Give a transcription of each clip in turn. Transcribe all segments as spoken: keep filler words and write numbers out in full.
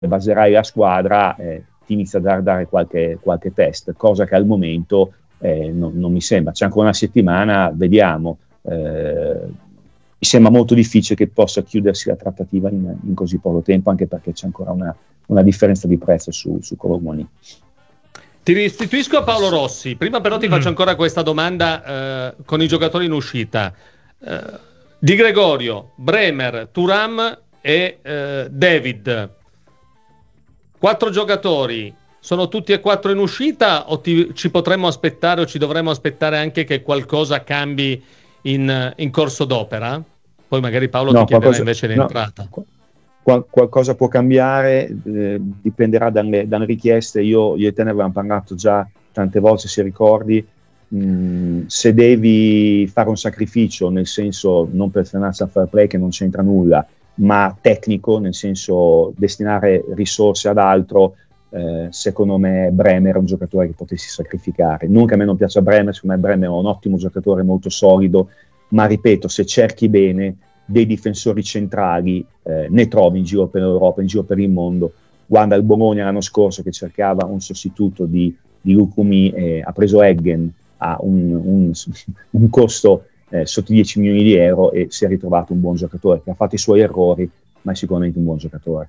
baserai la squadra, eh, ti inizia a dare, dare qualche, qualche test, cosa che al momento eh, non, non mi sembra. C'è ancora una settimana, vediamo. Eh, mi sembra molto difficile che possa chiudersi la trattativa in, in così poco tempo, anche perché c'è ancora una, una differenza di prezzo su, su Colomoni. Ti restituisco a Paolo Rossi, prima però ti Mm. faccio ancora questa domanda eh, con i giocatori in uscita. Eh, Di Gregorio, Bremer, Thuram e eh, David. Quattro giocatori, sono tutti e quattro in uscita o ti, ci potremmo aspettare o ci dovremmo aspettare anche che qualcosa cambi in, in corso d'opera? Poi magari Paolo No, ti chiederà qualcosa- invece no. l'entrata. Qual- qualcosa può cambiare, eh, dipenderà dalle, dalle richieste. Io, io e te ne avevamo parlato già tante volte, se ricordi. Mm, se devi fare un sacrificio, nel senso non per finanza fair play che non c'entra nulla, ma tecnico, nel senso destinare risorse ad altro, eh, secondo me Bremer è un giocatore che potessi sacrificare. Non che a me non piaccia Bremer, secondo me Bremer è un ottimo giocatore, molto solido, ma ripeto, se cerchi bene dei difensori centrali, eh, ne trovi in giro per l'Europa, in giro per il mondo. Guarda il Bologna l'anno scorso che cercava un sostituto di, di Lukumi, eh, ha preso Eggen a un, un, un costo eh, sotto i dieci milioni di euro e si è ritrovato un buon giocatore che ha fatto i suoi errori, ma è sicuramente un buon giocatore.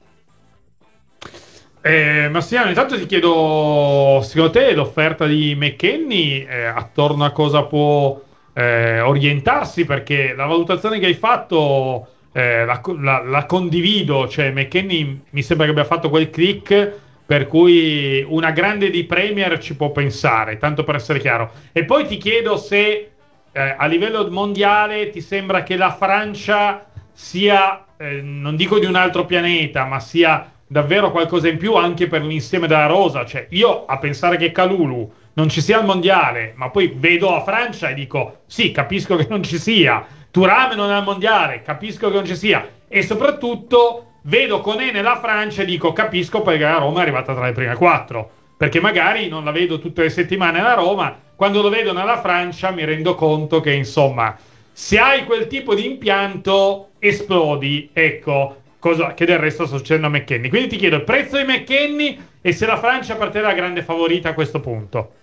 Eh, Massimiliano, intanto ti chiedo, secondo te l'offerta di McKennie eh, attorno a cosa può eh, orientarsi? Perché la valutazione che hai fatto eh, la, la, la condivido, cioè McKennie mi sembra che abbia fatto quel click per cui una grande di Premier ci può pensare, tanto per essere chiaro. E poi ti chiedo se eh, a livello mondiale ti sembra che la Francia sia, eh, non dico di un altro pianeta, ma sia davvero qualcosa in più anche per l'insieme della rosa. Cioè, io a pensare che Kalulu non ci sia al mondiale, ma poi vedo la Francia e dico sì, capisco che non ci sia. Thuram non è al mondiale, capisco che non ci sia. E soprattutto vedo Koné nella Francia e dico capisco perché la Roma è arrivata tra le prime quattro, perché magari non la vedo tutte le settimane alla Roma, quando lo vedo nella Francia mi rendo conto che insomma se hai quel tipo di impianto esplodi, ecco, cosa che del resto sta succedendo a McKennie. Quindi ti chiedo il prezzo di McKennie e se la Francia per te è la grande favorita a questo punto.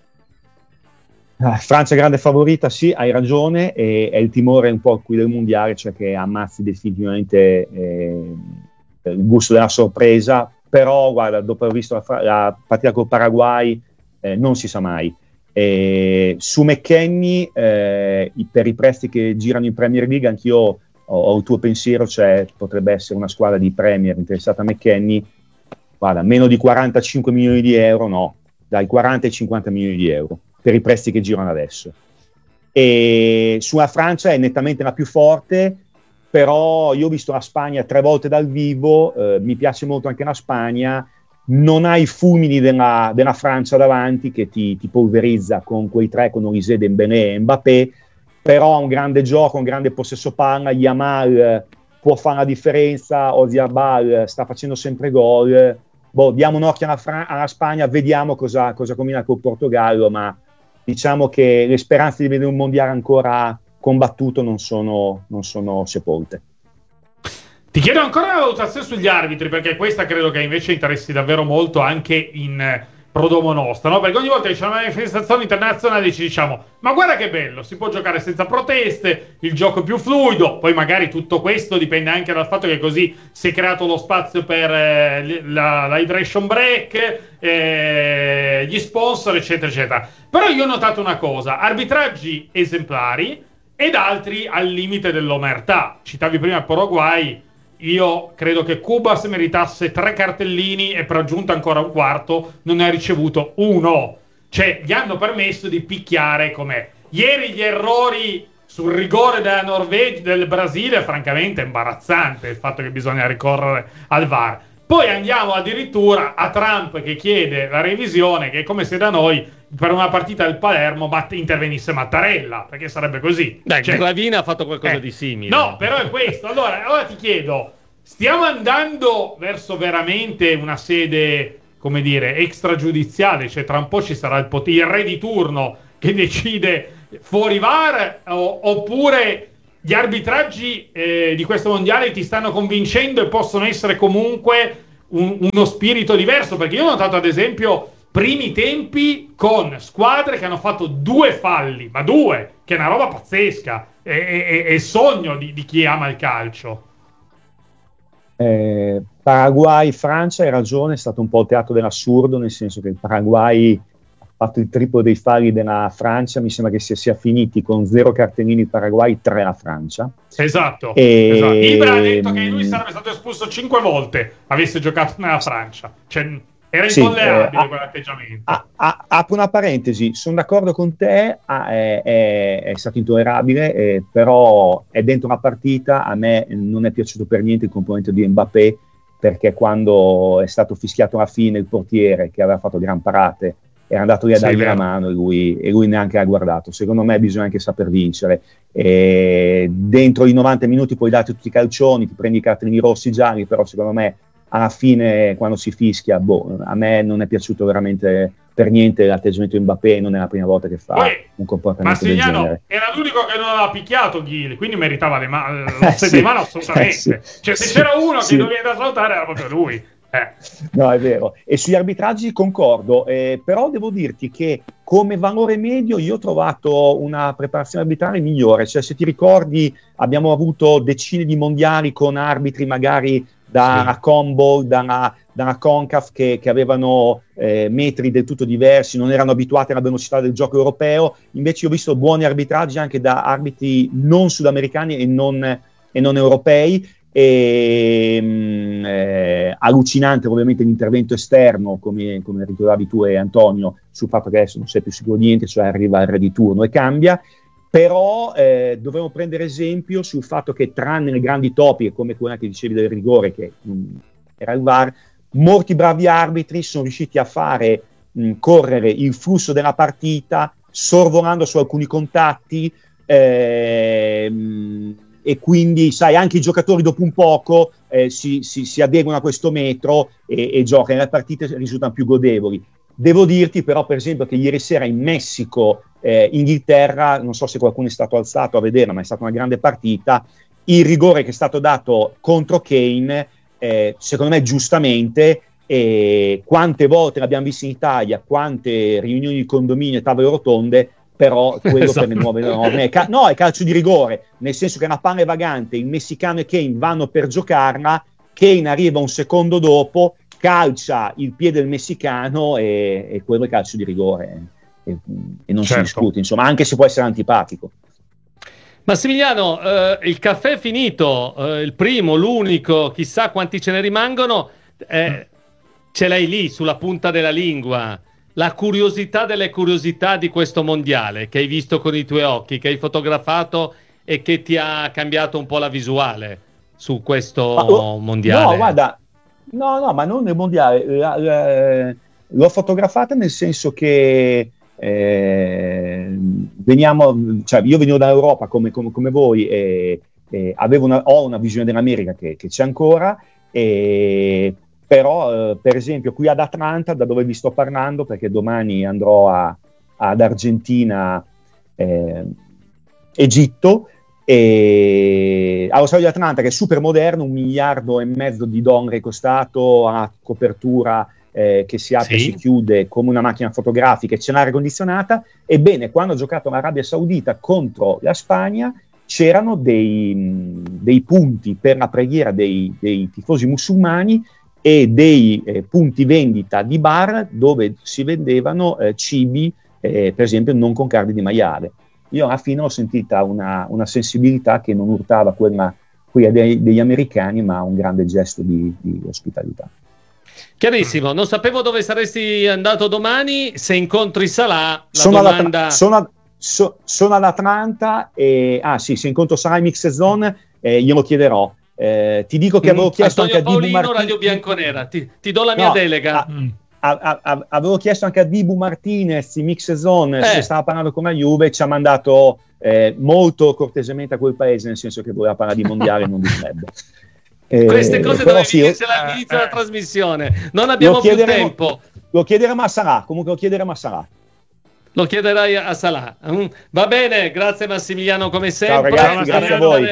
Ah, Francia grande favorita, sì, hai ragione, e è il timore un po' qui del mondiale, cioè che ammazzi definitivamente eh, il gusto della sorpresa. Però guarda, dopo aver visto la, la partita col Paraguay, eh, non si sa mai. E su McKennie, eh, per i prezzi che girano in Premier League, anch'io ho, ho il tuo pensiero, cioè potrebbe essere una squadra di Premier interessata a McKennie. Guarda, meno di quarantacinque milioni di euro, no, dai quaranta ai cinquanta milioni di euro per i prezzi che girano adesso. E sulla Francia è nettamente la più forte, però io ho visto la Spagna tre volte dal vivo, eh, mi piace molto anche la Spagna, non ha i fulmini della, della Francia davanti che ti, ti polverizza con quei tre, con Olise, Dembélé e Mbappé, però ha un grande gioco, un grande possesso palla, Yamal può fare la differenza, Oziabal sta facendo sempre gol. Boh, diamo un occhio alla, Fra- alla Spagna, vediamo cosa, cosa combina col Portogallo, ma diciamo che le speranze di vedere un mondiale ancora combattuto non sono, non sono sepolte. Ti chiedo ancora una valutazione sugli arbitri, perché questa credo che invece interessi davvero molto anche in Prodomo Nostra, no? Perché ogni volta che c'è una manifestazione internazionale ci diciamo ma guarda che bello, si può giocare senza proteste, il gioco è più fluido. Poi magari tutto questo dipende anche dal fatto che così si è creato lo spazio per eh, la, la hydration break, eh, gli sponsor eccetera eccetera. Però io ho notato una cosa: arbitraggi esemplari ed altri al limite dell'omertà. Citavi prima il Paraguay. Io credo che Cubas meritasse tre cartellini e per aggiunta ancora un quarto non ne ha ricevuto uno. Cioè, gli hanno permesso di picchiare com'è. Ieri gli errori sul rigore della Norvegia, del Brasile, francamente è imbarazzante il fatto che bisogna ricorrere al V A R. Poi andiamo addirittura a Trump che chiede la revisione, che è come se da noi per una partita del Palermo Matt- intervenisse Mattarella, perché sarebbe così. Dai, cioè, Gravina ha fatto qualcosa eh, di simile. No, però è questo. Allora, allora ti chiedo, stiamo andando verso veramente una sede, come dire, extragiudiziale? Cioè tra un po' ci sarà il, pot- il re di turno che decide fuori V A R, o- oppure gli arbitraggi eh, di questo mondiale ti stanno convincendo e possono essere comunque un, uno spirito diverso, perché io ho notato ad esempio primi tempi con squadre che hanno fatto due falli, ma due, che è una roba pazzesca, è, il sogno di, di chi ama il calcio. Eh, Paraguay-Francia, hai ragione, è stato un po' il teatro dell'assurdo, nel senso che il Paraguay ha fatto il triplo dei falli della Francia, mi sembra che sia, sia finiti con zero cartellini il Paraguay, tre la Francia. Esatto, e... esatto. Ibra ha detto che lui sarebbe stato espulso cinque volte avesse giocato nella Francia, cioè era intollerabile sì, eh, quell'atteggiamento. A, a, apro una parentesi, sono d'accordo con te, a, è, è, è stato intollerabile, eh, però è dentro una partita. A me non è piaciuto per niente il componente di Mbappé, perché quando è stato fischiato alla fine il portiere, che aveva fatto gran parate, era andato lì a dargli la mano e lui, e lui neanche ha guardato. Secondo me bisogna anche saper vincere. E dentro i novanta minuti puoi darti tutti i calcioni, ti prendi i cartellini rossi, gialli, però secondo me alla fine quando si fischia, boh, a me non è piaciuto veramente per niente l'atteggiamento di Mbappé, non è la prima volta che fa Poi, un comportamento del genere. Era l'unico che non aveva picchiato Ghil, quindi meritava le ma- lo sì, di mano assolutamente. Eh, sì, cioè se sì, c'era uno sì. che doveva salutare era proprio lui. Eh. No, è vero. E sugli arbitraggi concordo, eh, però devo dirti che come valore medio io ho trovato una preparazione arbitrale migliore. Cioè, se ti ricordi, abbiamo avuto decine di mondiali con arbitri magari da sì. una combo, da una, da una CONCACAF che, che avevano eh, metri del tutto diversi, non erano abituati alla velocità del gioco europeo. Invece ho visto buoni arbitraggi anche da arbitri non sudamericani e non, e non europei. E, mh, eh, allucinante ovviamente l'intervento esterno, come, come ricordavi tu e Antonio, sul fatto che adesso non sei più sicuro di niente, cioè arriva il re di turno e cambia. Però eh, dovremmo prendere esempio sul fatto che, tranne le grandi topiche come quella che dicevi del rigore, che mh, era il V A R, molti bravi arbitri sono riusciti a fare mh, correre il flusso della partita, sorvolando su alcuni contatti, eh, mh, e quindi, sai, anche i giocatori dopo un poco eh, si, si, si adeguano a questo metro e, e giocano, le partite risultano più godevoli. Devo dirti però, per esempio, che ieri sera in Messico, eh, Inghilterra, non so se qualcuno è stato alzato a vederla, ma è stata una grande partita. Il rigore che è stato dato contro Kane, eh, secondo me giustamente, eh, quante volte l'abbiamo visto in Italia, quante riunioni di condominio e tavole rotonde, però quello esatto. per le nuove norme è ca- no, è calcio di rigore, nel senso che è una palla vagante, il messicano e Kane vanno per giocarla, Kane arriva un secondo dopo, calcia il piede del messicano e, e quello è calcio di rigore e, e non certo. si discute, insomma, anche se può essere antipatico. Massimiliano, eh, il caffè è finito, eh, il primo, l'unico, chissà quanti ce ne rimangono, eh, ce l'hai lì sulla punta della lingua, la curiosità delle curiosità di questo mondiale che hai visto con i tuoi occhi, che hai fotografato e che ti ha cambiato un po' la visuale su questo ah, oh, mondiale. No, guarda, no, no, ma non nel mondiale, la, la, l'ho fotografata nel senso che eh, veniamo, cioè io venivo dall'Europa come, come, come voi e, e avevo una, ho una visione dell'America che, che c'è ancora, e però eh, per esempio qui ad Atlanta, da dove vi sto parlando, perché domani andrò a, ad Argentina, eh, Egitto, e allo stadio di Atlanta, che è super moderno, un miliardo e mezzo di dollari costato, ha copertura eh, che si apre e sì. si chiude come una macchina fotografica, e c'è l'aria condizionata. Ebbene, quando ho giocato l'Arabia Saudita contro la Spagna c'erano dei, dei punti per la preghiera dei, dei tifosi musulmani e dei eh, punti vendita di bar dove si vendevano eh, cibi, eh, per esempio non con carne di maiale. Io alla fine ho sentita una, una sensibilità che non urtava quella, quella dei, degli americani, ma un grande gesto di, di ospitalità. Chiarissimo, non sapevo dove saresti andato domani, se incontri Salah, la sono domanda... Ad, sono, ad, so, sono ad Atlanta, e, ah sì, se incontro Salah in Mixed Zone eh, glielo chiederò. Eh, ti dico che avevo mm, chiesto Antonio anche a Paolino, Dibu Martinez, Radio Bianconera, ti, ti do la mia no, delega. A, a, a, avevo chiesto anche a Dibu Martinez in Mixed Zone eh. se stava parlando con la Juve, ci ha mandato eh, molto cortesemente a quel paese, nel senso che voleva parlare di mondiale e non di club. Eh, Queste cose dovevi sì, dircele all'inizio della trasmissione, non abbiamo più tempo. Lo chiederemo a Salah, comunque lo chiederemo a Salah. Lo chiederai a Salah. Mm, va bene, grazie Massimiliano come sempre. Ciao ragazzi, grazie a voi.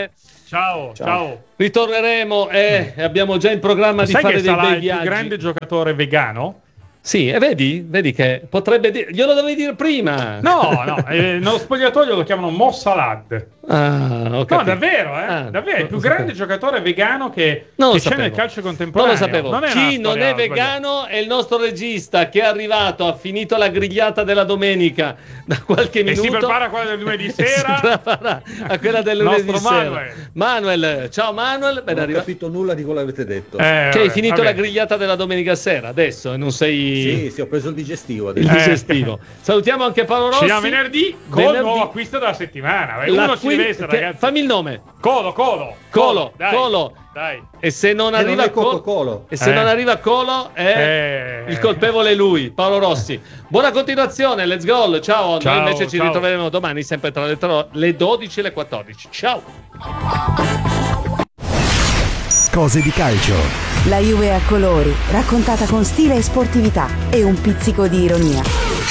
Ciao, ciao. ciao. Ritorneremo e eh, abbiamo già in programma di sai fare che dei sarà bei il viaggi. più grande giocatore vegano? Sì, e vedi, vedi che potrebbe dire, glielo dovevi dire prima. No, no, eh, nello spogliatoio lo chiamano Mo Salad. Ah, ho no, davvero, eh? Ah, davvero, il più grande giocatore vegano che, che c'è nel calcio contemporaneo. Non lo sapevo. Non Chi non è vegano è il nostro regista che è arrivato, ha finito la grigliata della domenica da qualche minuto. E si prepara a quella del lunedì sera. Si prepara a quella del lunedì sera. Manuel. Manuel, ciao Manuel. Ben non arrivato. ho capito nulla di quello che avete detto. Eh, che hai finito vabbè. la grigliata della domenica sera adesso e non sei... Sì, sì, ho preso il digestivo. Il digestivo. Eh. Salutiamo anche Paolo Rossi. Ci vediamo venerdì con il nuovo acquisto della settimana. Uno si deve essere, ragazzi. Fammi il nome. Colo, Colo. Colo, dai, Colo. Dai. E se non e arriva non Colo, Colo. E se eh. non arriva Colo è eh. il colpevole è lui, Paolo Rossi. Buona continuazione, let's go. Ciao, ciao noi invece ci ciao. ritroveremo domani sempre tra le, tra le dodici e le quattordici. Ciao. Cose di calcio. La Juve a colori, raccontata con stile e sportività e un pizzico di ironia.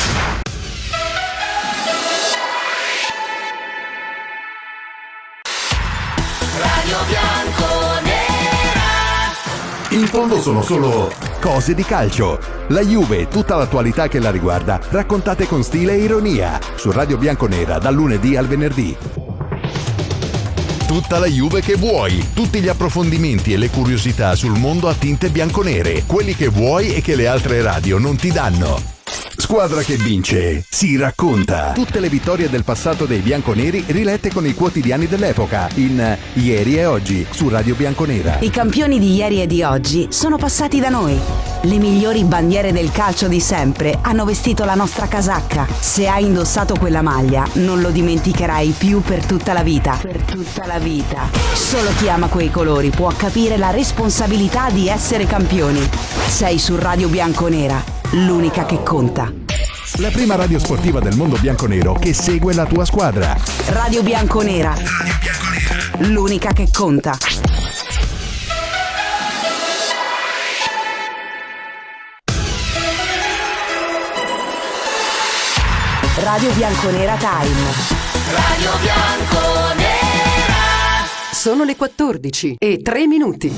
Radio Bianconera. In fondo sono solo cose di calcio. La Juve e tutta l'attualità che la riguarda, raccontate con stile e ironia. Su Radio Bianconera dal lunedì al venerdì. Tutta la Juve che vuoi, tutti gli approfondimenti e le curiosità sul mondo a tinte bianconere, quelli che vuoi e che le altre radio non ti danno. Squadra che vince si racconta. Tutte le vittorie del passato dei bianconeri rilette con i quotidiani dell'epoca in Ieri e Oggi su Radio Bianconera. I campioni di ieri e di oggi sono passati da noi. Le migliori bandiere del calcio di sempre hanno vestito la nostra casacca. Se hai indossato quella maglia, non lo dimenticherai più per tutta la vita. Per tutta la vita. Solo chi ama quei colori può capire la responsabilità di essere campioni. Sei su Radio Bianconera, l'unica che conta. La prima radio sportiva del mondo bianconero che segue la tua squadra. Radio Bianconera, l'unica che conta. Radio Bianconera Time. Radio Bianconera. Sono le quattordici e tre minuti.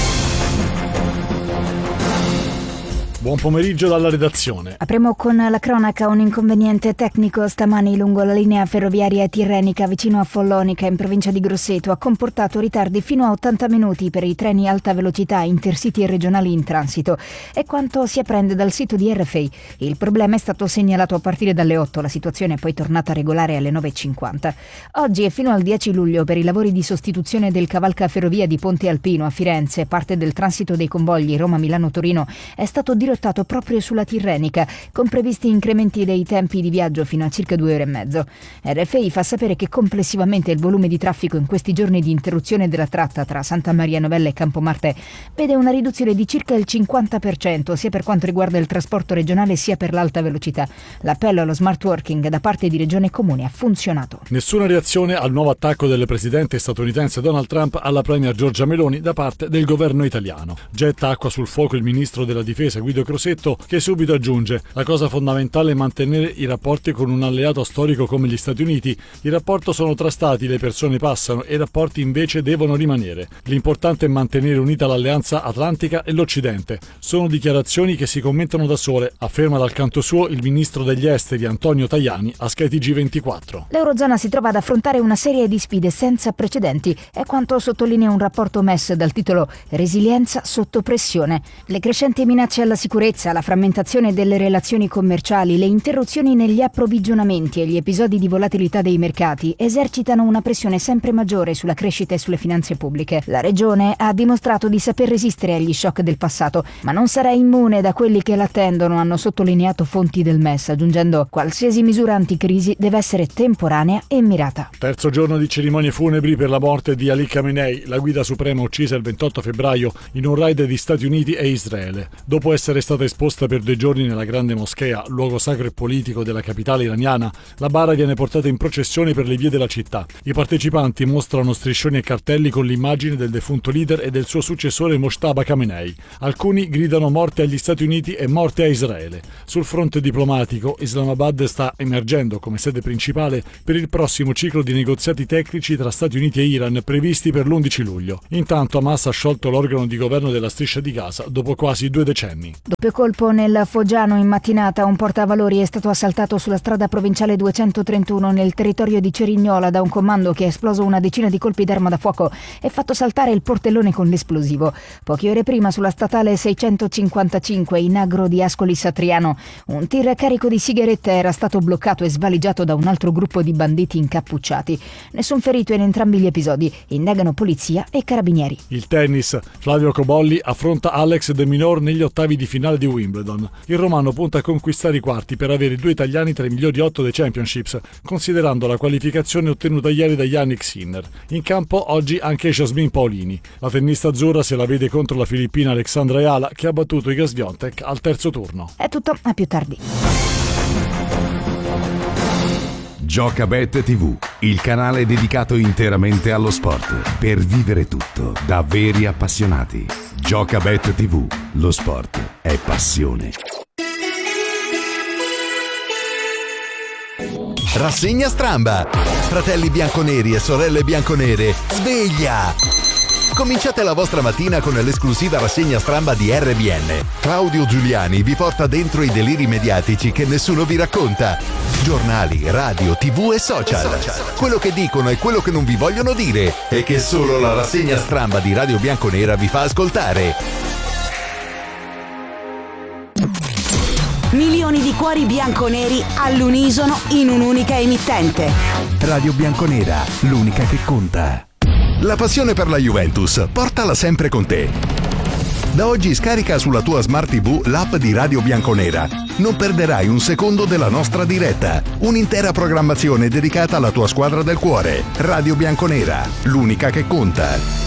Buon pomeriggio dalla redazione. Apriamo con la cronaca. Un inconveniente tecnico stamani lungo la linea ferroviaria tirrenica vicino a Follonica in provincia di Grosseto ha comportato ritardi fino a ottanta minuti per i treni alta velocità intercity e regionali in transito. È quanto si apprende dal sito di R F I. Il problema è stato segnalato a partire dalle otto, la situazione è poi tornata regolare alle nove e cinquanta. Oggi e fino al dieci luglio per i lavori di sostituzione del cavalcaferrovia di Ponte Alpino a Firenze, parte del transito dei convogli Roma-Milano-Torino è stato dirottato proprio sulla tirrenica, con previsti incrementi dei tempi di viaggio fino a circa due ore e mezzo. R F I fa sapere che complessivamente il volume di traffico in questi giorni di interruzione della tratta tra Santa Maria Novella e Campomarte vede una riduzione di circa il cinquanta per cento, sia per quanto riguarda il trasporto regionale sia per l'alta velocità. L'appello allo smart working da parte di Regione e Comune ha funzionato. Nessuna reazione al nuovo attacco del presidente statunitense Donald Trump alla premier Giorgia Meloni da parte del governo italiano. Getta acqua sul fuoco il ministro della difesa Guido Crosetto, che subito aggiunge: la cosa fondamentale è mantenere i rapporti con un alleato storico come gli Stati Uniti. I rapporti sono tra stati, le persone passano e i rapporti invece devono rimanere. L'importante è mantenere unita l'alleanza atlantica e l'Occidente. Sono dichiarazioni che si commentano da sole, afferma dal canto suo il ministro degli esteri Antonio Tajani a Sky T G ventiquattro. L'Eurozona si trova ad affrontare una serie di sfide senza precedenti, è quanto sottolinea un rapporto M E S dal titolo Resilienza sotto pressione. Le crescenti minacce alla sicurezza, la frammentazione delle relazioni commerciali, le interruzioni negli approvvigionamenti e gli episodi di volatilità dei mercati esercitano una pressione sempre maggiore sulla crescita e sulle finanze pubbliche. La Regione ha dimostrato di saper resistere agli shock del passato, ma non sarà immune da quelli che l'attendono, hanno sottolineato fonti del M E S, aggiungendo: qualsiasi misura anticrisi deve essere temporanea e mirata. Terzo giorno di cerimonie funebri per la morte di Ali Khamenei, la guida suprema uccisa il ventotto febbraio in un raid di Stati Uniti e Israele. Dopo essere essere stata esposta per due giorni nella Grande Moschea, luogo sacro e politico della capitale iraniana, la bara viene portata in processione per le vie della città. I partecipanti mostrano striscioni e cartelli con l'immagine del defunto leader e del suo successore Mojtaba Khamenei. Alcuni gridano morte agli Stati Uniti e morte a Israele. Sul fronte diplomatico, Islamabad sta emergendo come sede principale per il prossimo ciclo di negoziati tecnici tra Stati Uniti e Iran previsti per l'undici luglio. Intanto Hamas ha sciolto l'organo di governo della striscia di Gaza dopo quasi due decenni. Doppio colpo nel Foggiano in mattinata. Un portavalori è stato assaltato sulla strada provinciale duecentotrentuno nel territorio di Cerignola da un comando che ha esploso una decina di colpi d'arma da fuoco e fatto saltare il portellone con l'esplosivo. Poche ore prima sulla statale seicentocinquantacinque in agro di Ascoli Satriano un tir carico di sigarette era stato bloccato e svaligiato da un altro gruppo di banditi incappucciati. Nessun ferito in entrambi gli episodi. Indagano polizia e carabinieri. Il tennis. Flavio Cobolli affronta Alex De Minaur negli ottavi di finale di Wimbledon. Il romano punta a conquistare i quarti per avere due italiani tra i migliori otto dei Championships, considerando la qualificazione ottenuta ieri da Yannick Sinner. In campo oggi anche Jasmine Paolini. La tennista azzurra se la vede contro la filippina Alexandra Ayala, che ha battuto Iga Swiatek al terzo turno. È tutto, a più tardi. Giocabet tivù, il canale dedicato interamente allo sport, per vivere tutto da veri appassionati. Giocabet tivù, lo sport è passione. Rassegna Stramba. Fratelli bianconeri e sorelle bianconere, sveglia! Cominciate la vostra mattina con l'esclusiva rassegna Stramba di R B N. Claudio Giuliani vi porta dentro i deliri mediatici che nessuno vi racconta. Giornali, radio, tv e social. Quello che dicono e quello che non vi vogliono dire e che solo la rassegna Stramba di Radio Bianconera vi fa ascoltare. Milioni di cuori bianconeri all'unisono in un'unica emittente. Radio Bianconera, l'unica che conta. La passione per la Juventus, portala sempre con te. Da oggi scarica sulla tua Smart tivù l'app di Radio Bianconera. Non perderai un secondo della nostra diretta. Un'intera programmazione dedicata alla tua squadra del cuore. Radio Bianconera, l'unica che conta.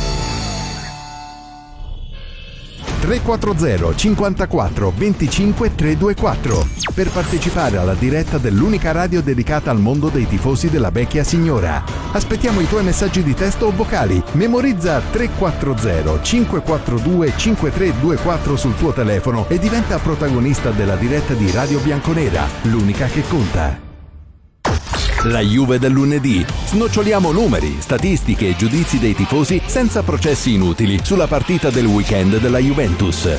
tre quattro zero cinquantaquattro venticinque trecentoventiquattro per partecipare alla diretta dell'unica radio dedicata al mondo dei tifosi della vecchia signora. Aspettiamo i tuoi messaggi di testo o vocali. Memorizza tre quattro zero cinque quattro due cinque tre due quattro sul tuo telefono e diventa protagonista della diretta di Radio Bianconera, l'unica che conta. La Juve del lunedì. Snoccioliamo numeri, statistiche e giudizi dei tifosi senza processi inutili sulla partita del weekend della Juventus.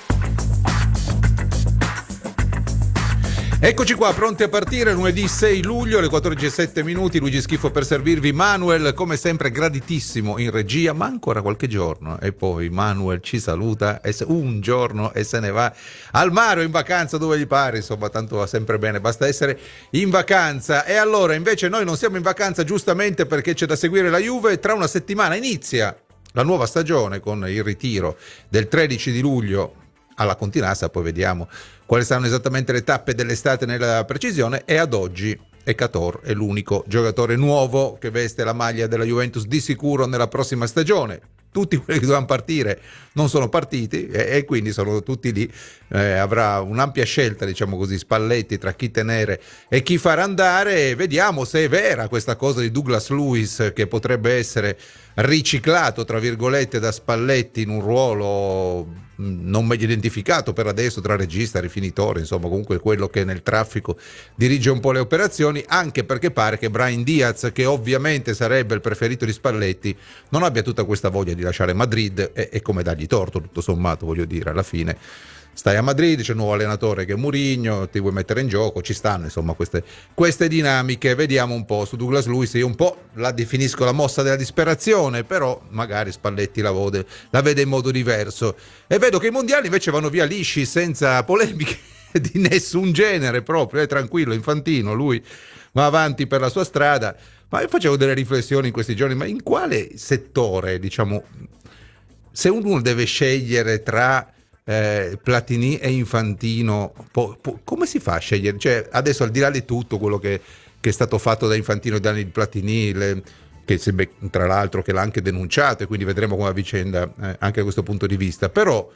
Eccoci qua, pronti a partire, lunedì sei luglio alle quattordici e sette minuti. Luigi Schifo per servirvi. Manuel, come sempre, graditissimo in regia, ma ancora qualche giorno e poi Manuel ci saluta e se, un giorno e se ne va al mare o in vacanza dove gli pare, insomma, tanto va sempre bene, basta essere in vacanza. E allora invece noi non siamo in vacanza, giustamente, perché c'è da seguire la Juve. Tra una settimana inizia la nuova stagione con il ritiro del tredici di luglio alla Continassa, poi vediamo quali saranno esattamente le tappe dell'estate nella precisione, e ad oggi Ekator è l'unico giocatore nuovo che veste la maglia della Juventus di sicuro nella prossima stagione. Tutti quelli che dovevano partire non sono partiti e, e quindi sono tutti lì. Eh, avrà un'ampia scelta, diciamo così, Spalletti, tra chi tenere e chi far andare. E vediamo se è vera questa cosa di Douglas Luiz, che potrebbe essere riciclato tra virgolette da Spalletti in un ruolo non meglio identificato per adesso tra regista e rifinitore, insomma comunque quello che nel traffico dirige un po' le operazioni, anche perché pare che Brahim Diaz, che ovviamente sarebbe il preferito di Spalletti, non abbia tutta questa voglia di lasciare Madrid e, e come dargli torto, tutto sommato, voglio dire, alla fine stai a Madrid, c'è un nuovo allenatore che è Mourinho, ti vuoi mettere in gioco, ci stanno insomma queste, queste dinamiche. Vediamo un po' su Douglas Luiz, io un po' la definisco la mossa della disperazione, però magari Spalletti la, vode, la vede in modo diverso, e vedo che i mondiali invece vanno via lisci, senza polemiche di nessun genere, proprio è tranquillo, infantino, lui va avanti per la sua strada. Ma io facevo delle riflessioni in questi giorni, ma in quale settore, diciamo, se uno deve scegliere tra Eh, Platini e Infantino, po, po, come si fa a scegliere? Cioè, adesso al di là di tutto quello che, che è stato fatto da Infantino e da Platini, le, che sembra tra l'altro che l'ha anche denunciato, e quindi vedremo come va vicenda eh, anche da questo punto di vista, però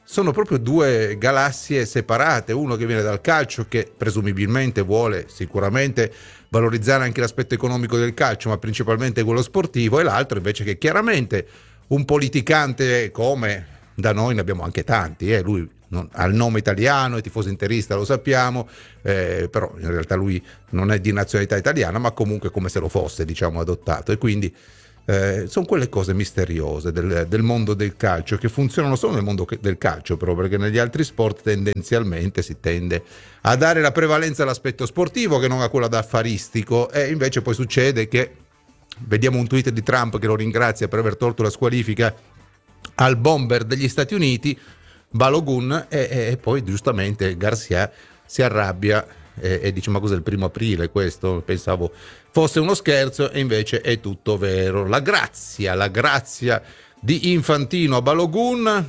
sono proprio due galassie separate, uno che viene dal calcio, che presumibilmente vuole sicuramente valorizzare anche l'aspetto economico del calcio, ma principalmente quello sportivo, e l'altro invece che chiaramente un politicante come da noi ne abbiamo anche tanti, eh? Lui non, ha il nome italiano, è tifoso interista, lo sappiamo, eh, però in realtà lui non è di nazionalità italiana, ma comunque come se lo fosse, diciamo, adottato, e quindi Eh, sono quelle cose misteriose del, del mondo del calcio, che funzionano solo nel mondo del calcio, però, perché negli altri sport tendenzialmente si tende a dare la prevalenza all'aspetto sportivo che non a quello d'affaristico, e invece poi succede che vediamo un tweet di Trump che lo ringrazia per aver tolto la squalifica al bomber degli Stati Uniti, Balogun, e, e poi giustamente Garcia si arrabbia e, e dice: ma cos'è, il primo aprile questo? Pensavo fosse uno scherzo, e invece è tutto vero. La grazia, la grazia di Infantino a Balogun,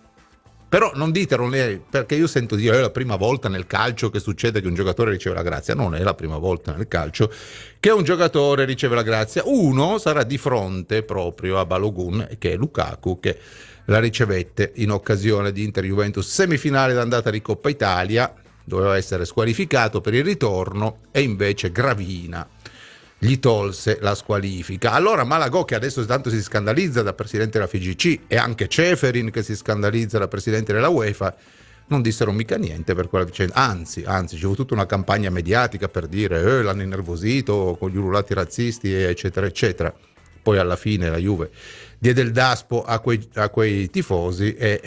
però non ditelo, perché io sento dire è la prima volta nel calcio che succede che un giocatore riceve la grazia. Non è la prima volta nel calcio che un giocatore riceve la grazia. Uno sarà di fronte proprio a Balogun, che è Lukaku, che la ricevette in occasione di Inter-Juventus semifinale d'andata di Coppa Italia. Doveva essere squalificato per il ritorno e invece Gravina gli tolse la squalifica. Allora Malagò, che adesso tanto si scandalizza da presidente della F I G C, e anche Ceferin che si scandalizza da presidente della UEFA, non dissero mica niente per quella vicenda, anzi, anzi c'è tutta una campagna mediatica per dire eh, l'hanno innervosito con gli ululati razzisti eccetera eccetera. Poi alla fine la Juve diede il daspo a quei, a quei tifosi, e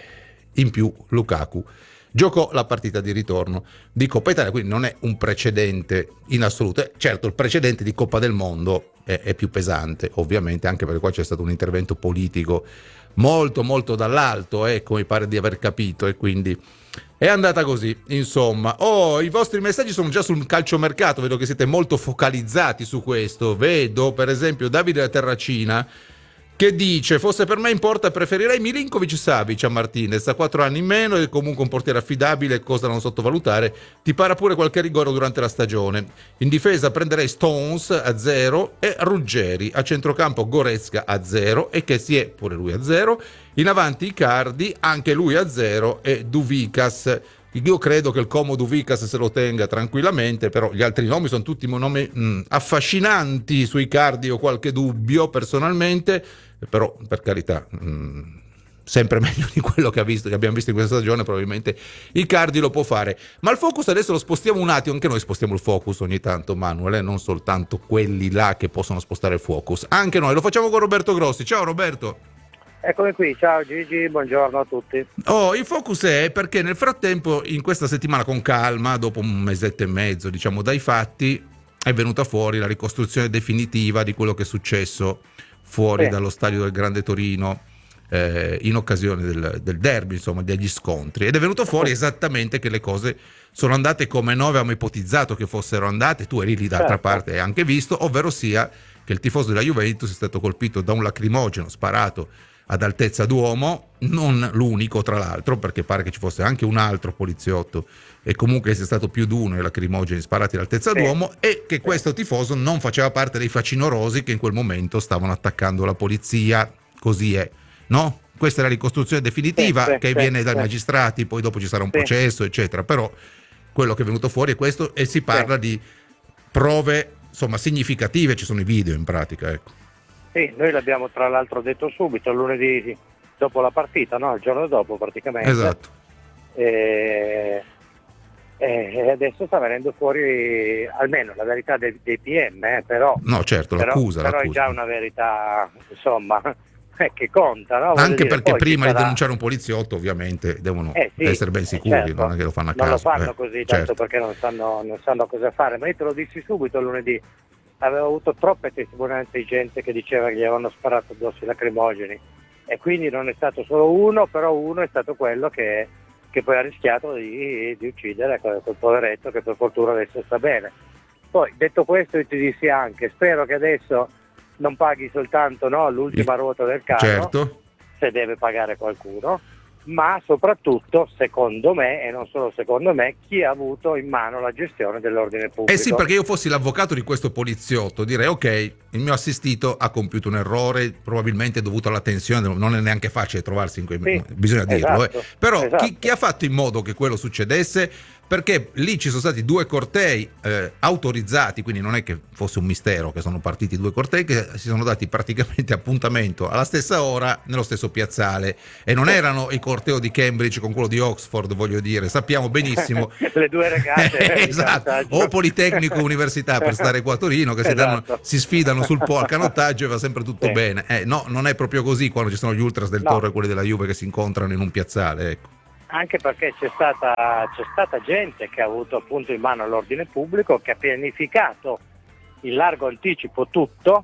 in più Lukaku giocò la partita di ritorno di Coppa Italia, quindi non è un precedente in assoluto. Certo, il precedente di Coppa del Mondo è, è più pesante, ovviamente, anche perché qua c'è stato un intervento politico molto molto dall'alto, eh, come mi pare di aver capito, e quindi è andata così. Insomma, oh, i vostri messaggi sono già sul calciomercato, vedo che siete molto focalizzati su questo. Vedo per esempio Davide da Terracina che dice: fosse per me in porta preferirei Milinkovic-Savic a Martinez, a quattro anni in meno e comunque un portiere affidabile, cosa non sottovalutare, ti para pure qualche rigore durante la stagione. In difesa prenderei Stones a zero e Ruggeri, a centrocampo Goretzka a zero e Kessie pure lui a zero, in avanti Icardi anche lui a zero e Duvikas. Io credo che il Como Duvikas se lo tenga tranquillamente, però gli altri nomi sono tutti nomi mh, affascinanti. Su Icardi ho qualche dubbio personalmente, però per carità mh, sempre meglio di quello che, ha visto, che abbiamo visto in questa stagione, probabilmente Icardi lo può fare. Ma il focus adesso lo spostiamo un attimo, anche noi spostiamo il focus ogni tanto, Manuel, eh? Non soltanto quelli là che possono spostare il focus, anche noi lo facciamo con Roberto Grossi. Ciao Roberto. Eccomi qui, ciao Gigi, buongiorno a tutti. Oh, il focus è perché nel frattempo, in questa settimana, con calma, dopo un mesetto e mezzo, diciamo, dai fatti, è venuta fuori la ricostruzione definitiva di quello che è successo fuori sì. dallo stadio del Grande Torino eh, in occasione del, del derby, insomma, degli scontri. Ed è venuto fuori esattamente che le cose sono andate come noi avevamo ipotizzato che fossero andate. Tu eri lì d'altra certo. parte e hai anche visto, ovvero sia che il tifoso della Juventus è stato colpito da un lacrimogeno sparato ad altezza d'uomo, non l'unico tra l'altro, perché pare che ci fosse anche un altro poliziotto e comunque sia stato più di uno i lacrimogeni sparati ad altezza sì. d'uomo, e che questo tifoso non faceva parte dei facinorosi che in quel momento stavano attaccando la polizia. Così è, no? Questa è la ricostruzione definitiva sì, sì, che sì, viene sì. dai magistrati, poi dopo ci sarà un sì. processo eccetera, però quello che è venuto fuori è questo, e si parla sì. di prove insomma significative, ci sono i video in pratica, ecco. Sì, noi l'abbiamo tra l'altro detto subito, lunedì dopo la partita, no? Il giorno dopo praticamente. Esatto. E, e adesso sta venendo fuori almeno la verità dei, dei P M, eh, però... No, certo, però, l'accusa. Però l'accusa. è già una verità, insomma, eh, che conta, no? Voglio Anche dire, perché prima sarà... di denunciare un poliziotto ovviamente devono eh, sì, essere ben sicuri, certo. non è che lo fanno a non caso. Non lo fanno eh, così, certo. tanto perché non sanno, non sanno cosa fare, ma io te lo dissi subito lunedì. Avevo avuto troppe testimonianze di gente che diceva che gli avevano sparato addosso i lacrimogeni, e quindi non è stato solo uno, però uno è stato quello che, che poi ha rischiato di, di uccidere quel, quel poveretto, che per fortuna adesso sta bene. Poi detto questo io ti dissi anche, spero che adesso non paghi soltanto no, l'ultima ruota del carro, certo. se deve pagare qualcuno, ma soprattutto, secondo me, e non solo secondo me, chi ha avuto in mano la gestione dell'ordine pubblico. Eh sì, perché io fossi l'avvocato di questo poliziotto, direi ok, il mio assistito ha compiuto un errore, probabilmente dovuto alla tensione, non è neanche facile trovarsi in quei... Sì, bisogna dirlo, esatto, eh. Però esatto. chi, chi ha fatto in modo che quello succedesse? Perché lì ci sono stati due cortei eh, autorizzati, quindi non è che fosse un mistero che sono partiti due cortei che si sono dati praticamente appuntamento alla stessa ora nello stesso piazzale, e non erano il corteo di Cambridge con quello di Oxford, voglio dire, sappiamo benissimo le due regate esatto, o Politecnico Università per stare qua a Torino che si, danno, Esatto. si sfidano sul po' al canottaggio e va sempre tutto Sì. bene. Eh, no, non è proprio così quando ci sono gli ultras del No. Toro e quelli della Juve che si incontrano in un piazzale, ecco. Anche perché c'è stata, c'è stata gente che ha avuto appunto in mano l'ordine pubblico, che ha pianificato in largo anticipo tutto,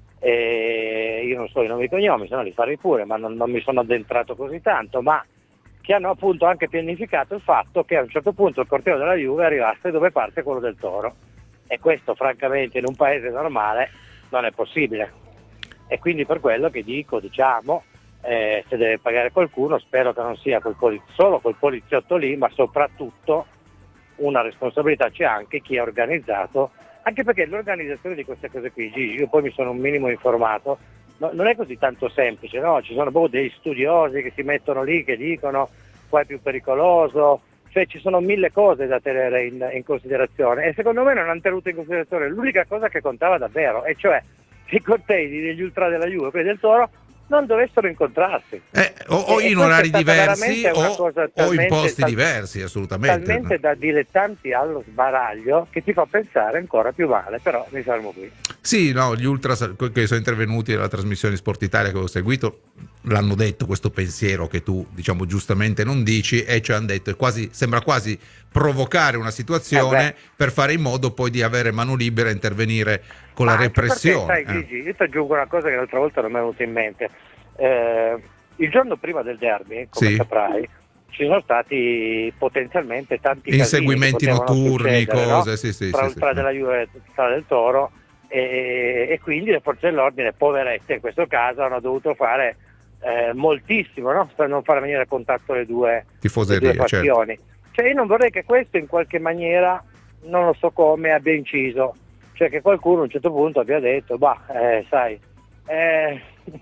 e io non so i nomi e i cognomi, se no li farei pure, ma non, non mi sono addentrato così tanto, ma che hanno appunto anche pianificato il fatto che a un certo punto il corteo della Juve arrivasse dove parte quello del Toro, e questo francamente in un paese normale non è possibile, e quindi per quello che dico, diciamo, Eh, se deve pagare qualcuno, spero che non sia quel poliz- solo quel poliziotto lì, ma soprattutto una responsabilità c'è anche chi ha organizzato, anche perché l'organizzazione di queste cose qui, Gigi, io poi mi sono un minimo informato, no, non è così tanto semplice, no? Ci sono proprio dei studiosi che si mettono lì, che dicono qua è più pericoloso, cioè ci sono mille cose da tenere in, in considerazione, e secondo me non hanno tenuto in considerazione l'unica cosa che contava davvero, e cioè che i cortei degli ultra della Juve e quelli del Toro non dovessero incontrarsi, Eh, o, o E in questa orari è stata diversi veramente una o, cosa o in talmente- posti tal- diversi, assolutamente. talmente da dilettanti allo sbaraglio che ti fa pensare ancora più male, però mi fermo qui. Sì, no, gli ultras che sono intervenuti nella trasmissione Sport Italia che ho seguito l'hanno detto questo pensiero che tu, diciamo, giustamente non dici, e cioè hanno detto è quasi, sembra quasi provocare una situazione Eh beh. per fare in modo poi di avere mano libera e intervenire con Ma la anche repressione. perché, sai, eh. Gigi, io ti aggiungo una cosa che l'altra volta non mi è venuta in mente. Eh, il giorno prima del derby, come Sì. saprai, ci sono stati potenzialmente tanti casini Inseguimenti che potevano notturni, succedere, cose, no? sì, sì, tra, sì, sì. tra della Juve e tra del Toro, e, e quindi le forze dell'ordine, poverette in questo caso, hanno dovuto fare eh, moltissimo, no? Per non far venire a contatto le due, Tifoserie, le due certo. fazioni. Cioè io non vorrei che questo in qualche maniera, non lo so come, abbia inciso, cioè che qualcuno a un certo punto abbia detto bah, eh, sai, eh,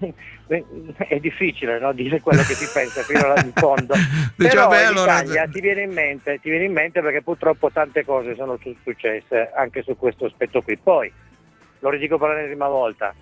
è difficile, no, dire quello che si pensa fino là in fondo. Dice, Però vabbè, in allora- Italia ti viene in mente, ti viene in mente perché purtroppo tante cose sono su- successe anche su questo aspetto qui. Poi lo ridico per l'ennesima volta,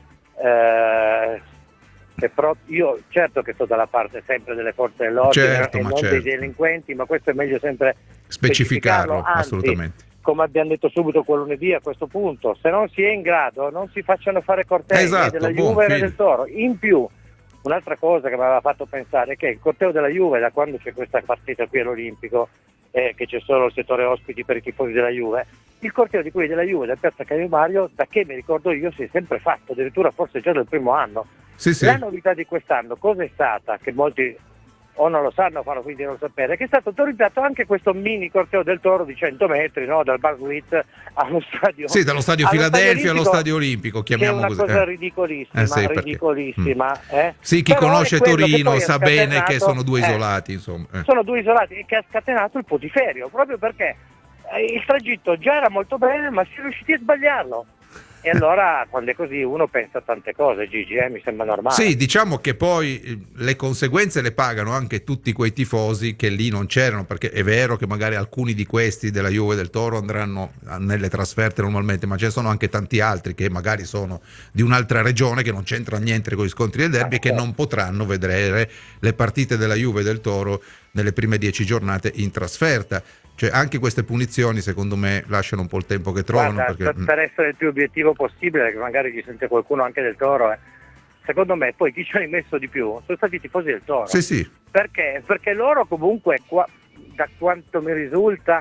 eh, che però io certo che sto dalla parte sempre delle forze dell'ordine Certo, e ma non certo. dei delinquenti, ma questo è meglio sempre Specificarlo, anzi, assolutamente. come abbiamo detto subito quel lunedì, a questo punto, se non si è in grado, non si facciano fare cortei Esatto, né della boh, Juve né quindi. del Toro. In più, un'altra cosa che mi aveva fatto pensare è che il corteo della Juve, da quando c'è questa partita qui all'Olimpico, eh, che c'è solo il settore ospiti per i tifosi della Juve, il corteo di quelli della Juve da Piazza Caio Mario, da che mi ricordo io, si è sempre fatto, addirittura forse già dal primo anno. Sì, sì. La novità di quest'anno cosa è stata? Che molti o non lo sanno, fanno finta di non sapere, che è stato autorizzato anche questo mini corteo del Toro di cento metri, no? Dal Buckwheat allo stadio, Sì, dallo stadio allo Filadelfia allo Olimpico, stadio Olimpico, che è chiamiamo una così. cosa eh. ridicolissima, Eh sì, perché- ridicolissima. Mm. eh. Sì, chi Però conosce è quello che Torino poi ha sa bene scatenato- che sono due eh, isolati, insomma. eh. Sono due isolati, e che ha scatenato il putiferio, proprio perché eh, il tragitto già era molto bene, ma si è riusciti a sbagliarlo. E allora, quando è così, uno pensa a tante cose, Gigi, eh, mi sembra normale. Sì, diciamo che poi eh, le conseguenze le pagano anche tutti quei tifosi che lì non c'erano, perché è vero che magari alcuni di questi della Juve e del Toro andranno nelle trasferte normalmente, ma ce ne sono anche tanti altri che magari sono di un'altra regione che non c'entra niente con gli scontri del derby e che non potranno vedere le partite della Juve e del Toro nelle prime dieci giornate in trasferta. Cioè anche queste punizioni secondo me lasciano un po' il tempo che trovano. Guarda, perché... per, per essere il più obiettivo possibile, perché magari ci sente qualcuno anche del Toro, eh, secondo me poi chi ci ha rimesso di più sono stati i tifosi del Toro. Sì, sì. Perché? Perché loro comunque, qua, da quanto mi risulta,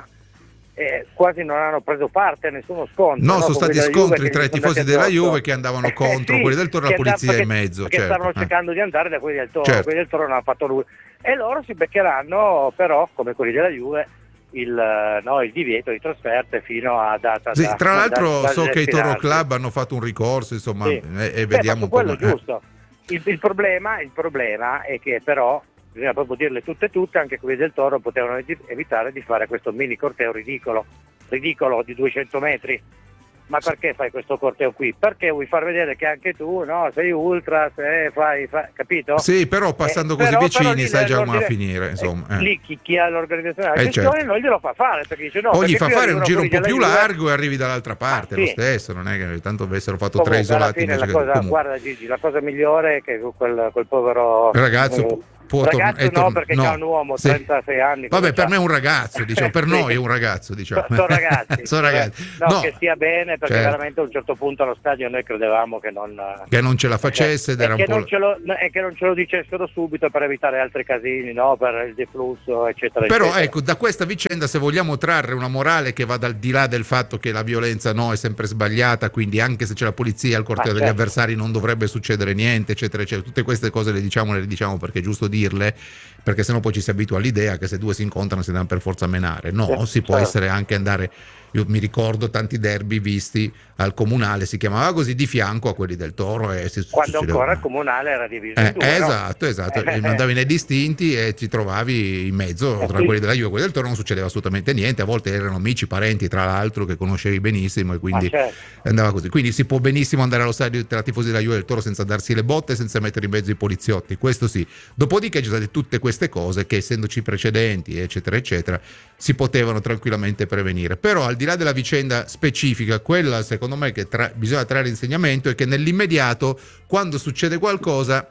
eh, quasi non hanno preso parte a nessuno scontro. No, no? sono Con stati quelli della Juve scontri che tra gli i sono tifosi andati della addosso. Juve che andavano contro Eh sì, quelli del Toro e la che andava- polizia in perché- mezzo. Perché certo. stavano eh. cercando di andare da quelli del Toro, Certo. quelli del Toro non hanno fatto lui. E loro si beccheranno però, come quelli della Juve, il, no, il divieto di trasferte fino a data Sì, da, tra da- l'altro da- so da che i Toro destinarsi. Club hanno fatto un ricorso, insomma, Sì. e, e Beh, vediamo ma un su po' quello come- eh. giusto. Il, il problema, il problema è che però bisogna proprio dirle tutte tutte, anche quelli del Toro potevano evitare di fare questo mini corteo ridicolo, ridicolo di duecento metri. Ma perché fai questo corteo qui? Perché vuoi far vedere che anche tu, no, sei ultra, se fai, fai, capito? Sì, però passando eh, così però, vicini però sai già come va a eh, finire, insomma. Eh, lì chi, chi ha l'organizzazione della Eh, gestione certo. non glielo fa fare, perché dice no. O gli perché fa qui fare un arrivano giro un po' quelli più della Juve. largo e arrivi dall'altra parte, Ah, lo sì. stesso, non è che tanto avessero fatto Comunque, tre isolati alla fine invece la che cosa, comunque. guarda Gigi, la cosa migliore è che quel, quel povero Ragazzo eh, può ragazzo torn- è no, torn- perché no. c'è un uomo, Sì. trentasei anni. Vabbè, cosa per c'ha? me è un ragazzo, diciamo, per Sì. noi è un ragazzo, diciamo. Sono ragazzi. Sono ragazzi. No, No, che stia bene, perché certo. veramente a un certo punto allo stadio noi credevamo che non, che non ce la facesse ed e era un che, po'. non ce lo, e che non ce lo dicessero subito per evitare altri casini, no? Per il deflusso, eccetera. Però eccetera. ecco, da questa vicenda, se vogliamo trarre una morale che vada al di là del fatto che la violenza no è sempre sbagliata, quindi anche se c'è la polizia al corteo Ah, degli certo. avversari non dovrebbe succedere niente, eccetera, eccetera. Tutte queste cose le diciamo, le diciamo perché è giusto dirle, perché sennò poi ci si abitua all'idea che se due si incontrano si devono per forza menare. No, Sì, si può certo. essere anche andare. Io mi ricordo tanti derby visti al comunale, si chiamava così, di fianco a quelli del Toro. E si Quando succedeva- ancora il comunale era diviso Eh, in due, no? esatto, esatto. Eh, E andavi nei distinti e ti trovavi in mezzo Eh, tra sì. quelli della Juve e quelli del Toro, non succedeva assolutamente niente. A volte erano amici, parenti, tra l'altro, che conoscevi benissimo e quindi Ah, certo. andava così. Quindi si può benissimo andare allo stadio tra tifosi della Juve e del Toro senza darsi le botte, senza mettere in mezzo i poliziotti, questo sì. Dopodiché ci sono state tutte queste cose che, essendoci precedenti, eccetera, eccetera, si potevano tranquillamente prevenire. Però al di là della vicenda specifica, quella secondo me che tra- bisogna trarre insegnamento è che nell'immediato, quando succede qualcosa,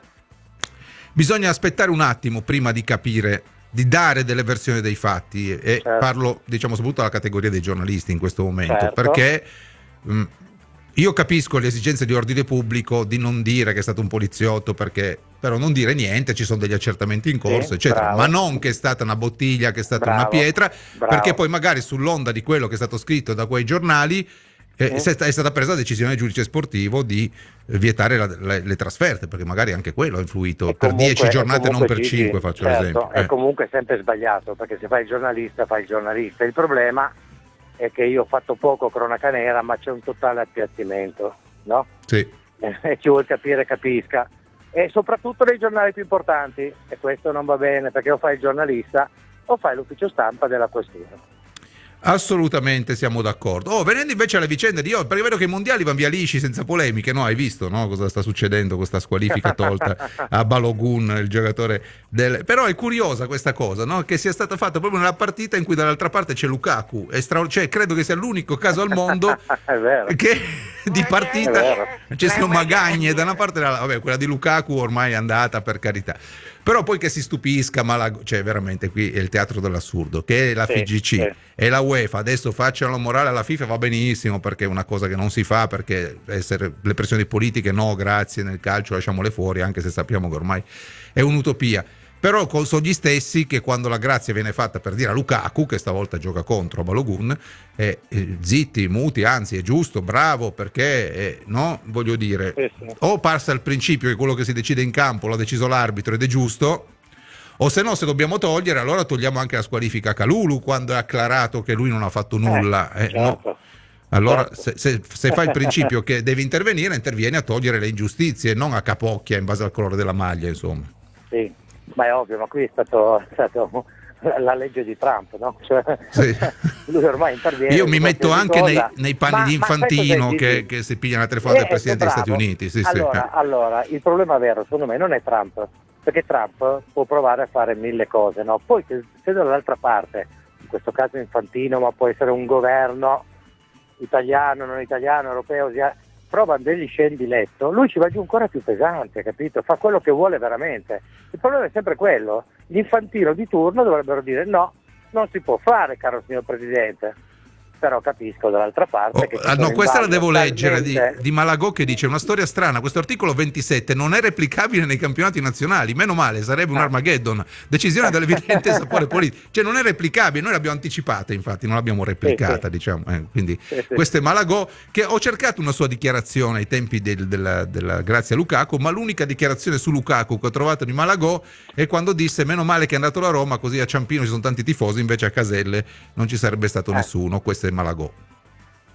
bisogna aspettare un attimo prima di capire, di dare delle versioni dei fatti, e Certo. parlo diciamo soprattutto alla categoria dei giornalisti in questo momento, Certo. perché mh, io capisco le esigenze di ordine pubblico di non dire che è stato un poliziotto, perché però non dire niente, ci sono degli accertamenti in corso, Sì, eccetera, bravo. ma non che è stata una bottiglia, che è stata Bravo, una pietra, bravo. perché poi magari sull'onda di quello che è stato scritto da quei giornali eh, Sì. è stata- è stata presa la decisione del giudice sportivo di eh, vietare la- le, le trasferte, perché magari anche quello ha influito E per comunque- dieci giornate, e non comunque, per Gigi, cinque, faccio certo, l'esempio. è Eh, comunque sempre sbagliato, perché se fai il giornalista fai il giornalista. Il problema è che io ho fatto poco cronaca nera, ma c'è un totale appiattimento, no? sì. E chi vuol capire capisca, e soprattutto nei giornali più importanti, e questo non va bene, perché o fai il giornalista o fai l'ufficio stampa della questura. Assolutamente siamo d'accordo. Oh, venendo invece alle vicende di oggi, perché vedo che i mondiali vanno via lisci senza polemiche, no? Hai visto, no? Cosa sta succedendo, questa squalifica tolta a Balogun, il giocatore del... Però è curiosa questa cosa, no? Che sia stata fatta proprio nella partita in cui dall'altra parte c'è Lukaku. È stra... Cioè, credo che sia l'unico caso al mondo È vero. che di È partita vero. ci sono magagne da una parte e dall'altra. Vabbè, quella di Lukaku ormai è andata, per carità. Però poi che si stupisca, ma la... cioè veramente qui è il teatro dell'assurdo, che è la Sì, F G C sì. e la UEFA adesso facciano la morale alla FIFA, va benissimo, perché è una cosa che non si fa, perché essere le pressioni politiche no, grazie, nel calcio lasciamole fuori, anche se sappiamo che ormai è un'utopia. Però co- sono gli stessi che quando la grazia viene fatta per dire a Lukaku, che stavolta gioca contro Balogun, eh, eh, zitti, muti, anzi è giusto, bravo, perché eh, no, voglio dire, Sì, sì. o passa il principio che quello che si decide in campo l'ha deciso l'arbitro ed è giusto, o se no, se dobbiamo togliere, allora togliamo anche la squalifica a Kalulu quando è acclarato che lui non ha fatto nulla. Eh, no. certo. Allora, Certo. se, se, se fai il principio che devi intervenire, intervieni a togliere le ingiustizie, non a capocchia in base al colore della maglia, insomma. Sì, ma è ovvio, ma qui è stato, è stato la legge di Trump, no? Cioè, Sì. lui ormai interviene. Io mi su metto qualsiasi anche nei, cosa. nei panni Ma- di ma sai Infantino cos'è, che, Gigi? che si piglia la telefonata del Eh, Presidente degli bravo. Stati Uniti. Sì, sì. allora, allora, il problema vero, secondo me, non è Trump, perché Trump può provare a fare mille cose, no? Poi se, se dall'altra parte, in questo caso Infantino, ma può essere un governo italiano, non italiano, europeo, sia- provano degli scendiletto, lui ci va giù ancora più pesante, capito? Fa quello che vuole veramente. Il problema è sempre quello. Gli Infantino di turno dovrebbero dire no, non si può fare, caro signor Presidente. Però capisco dall'altra parte Oh, che ah, no, questa la devo leggere di, talmente- di Malagò, che dice una storia strana, questo articolo ventisette non è replicabile nei campionati nazionali, meno male, sarebbe un Armageddon, decisione dall'evidente sapore politico, cioè non è replicabile, noi l'abbiamo anticipata, infatti non l'abbiamo replicata, Sì, sì. diciamo, eh, quindi Sì, sì. questo è Malagò, che ho cercato una sua dichiarazione ai tempi del- della, della Grazia Lukaku, ma l'unica dichiarazione su Lukaku che ho trovato di Malagò è quando disse meno male che è andato alla Roma, così a Ciampino ci sono tanti tifosi, invece a Caselle non ci sarebbe stato Eh. nessuno. Questo è Malagò.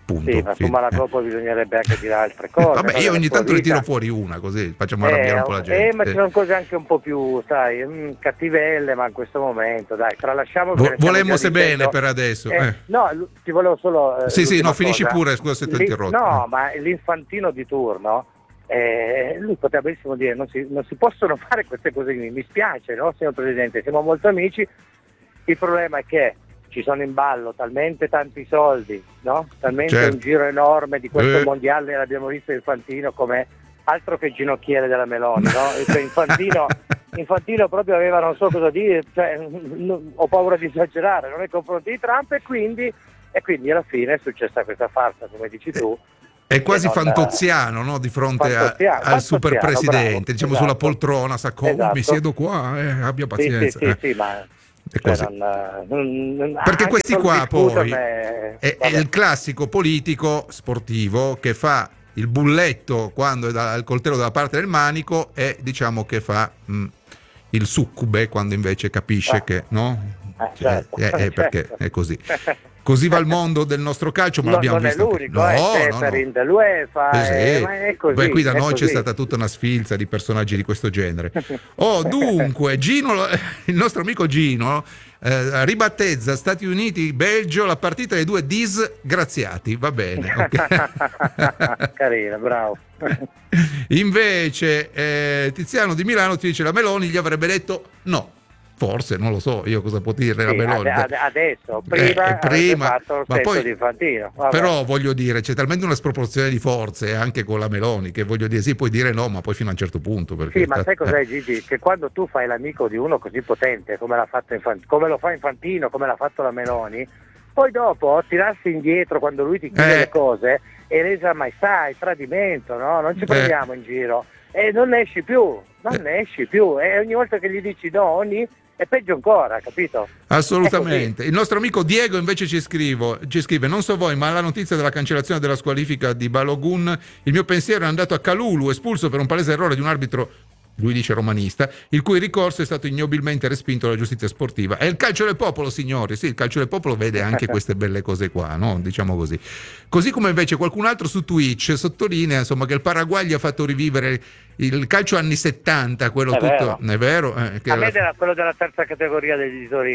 Punto. Sì, ma su Malagò poi bisognerebbe anche dire altre cose. Vabbè, io ogni tanto ne tiro fuori una, così facciamo arrabbiare eh, un po' la gente. Eh, ma ci sono cose anche un po' più, sai, mh, cattivelle, ma in questo momento, dai, tralasciamo. Vo- volemmo se bene per adesso. Eh, eh. No, l- ti volevo solo... Eh, sì, sì, no, cosa. finisci pure, scusa se ti ho Lì- interrotto. No, ma l'infantino di turno, eh, lui poteva benissimo dire, non si, non si possono fare queste cose qui, mi spiace, no, signor Presidente, siamo molto amici, il problema è che ci sono in ballo talmente tanti soldi, no? Talmente Certo. un giro enorme di questo Eh. mondiale, l'abbiamo visto Infantino come altro che ginocchiere della Meloni, no? Cioè, Infantino, Infantino proprio aveva non so cosa dire, cioè, n- ho paura di esagerare, non nei confronti di Trump e quindi, e quindi alla fine è successa questa farsa, come dici tu. È quasi non- fantoziano, no? Di fronte a- Fantoziano, al fantoziano, super presidente, bravo, diciamo esatto. sulla poltrona, sa come Esatto. mi siedo qua, eh, abbia Sì, pazienza. sì, sì, eh. sì, ma... È cioè, così. non- non- non- Perché anche questi solo qua poi discuterne, è, è vabbè. il classico politico sportivo che fa il bulletto quando è dal coltello dalla parte del manico e diciamo che fa mh, il succube quando invece capisce Ah. che no? Eh, certo, Eh, eh, perché certo. è così. Così va il mondo del nostro calcio, ma No, l'abbiamo non visto. è anche- l'unico, eh, no, no, Seferin no. dell'UEFA, Eh, sì. eh, ma è così. Beh, qui da è noi c'è così. stata tutta una sfilza di personaggi di questo genere. Oh, dunque, Gino, il nostro amico Gino eh, ribattezza Stati Uniti, Belgio, la partita dei due disgraziati. Va bene. ok. Carino, bravo. Invece, eh, Tiziano di Milano ti dice la Meloni gli avrebbe detto no. Forse, non lo so io cosa può dire la Sì, Meloni. ade- ade- adesso, prima, Eh, avrebbe prima, fatto lo ma stesso poi- di Infantino. Vabbè. Però voglio dire, c'è talmente una sproporzione di forze anche con la Meloni che voglio dire, sì, puoi dire no, ma poi fino a un certo punto. Perché Sì, ma sai cos'è eh, Gigi? Che quando tu fai l'amico di uno così potente come l'ha fatto Infant- come lo fa Infantino, come l'ha fatto la Meloni, poi dopo tirarsi indietro quando lui ti chiede Eh. le cose è resa maestà, è tradimento, no? Non ci prendiamo in giro e non ne esci più, non Eh. ne esci più e ogni volta che gli dici no, ogni è peggio ancora, capito? Assolutamente. Il nostro amico Diego invece ci, scrivo, ci scrive: non so voi, ma la notizia della cancellazione della squalifica di Balogun, il mio pensiero è andato a Calulu, espulso per un palese errore di un arbitro, lui dice romanista, il cui ricorso è stato ignobilmente respinto dalla giustizia sportiva. È il calcio del popolo, signori. Sì, il calcio del popolo vede anche queste belle cose qua, no? Diciamo così. Così come invece qualcun altro su Twitch sottolinea, insomma, che il Paraguay gli ha fatto rivivere il calcio anni settanta, quello È tutto, vero. è vero? Eh, che A me alla- era quello della terza categoria degli Torino.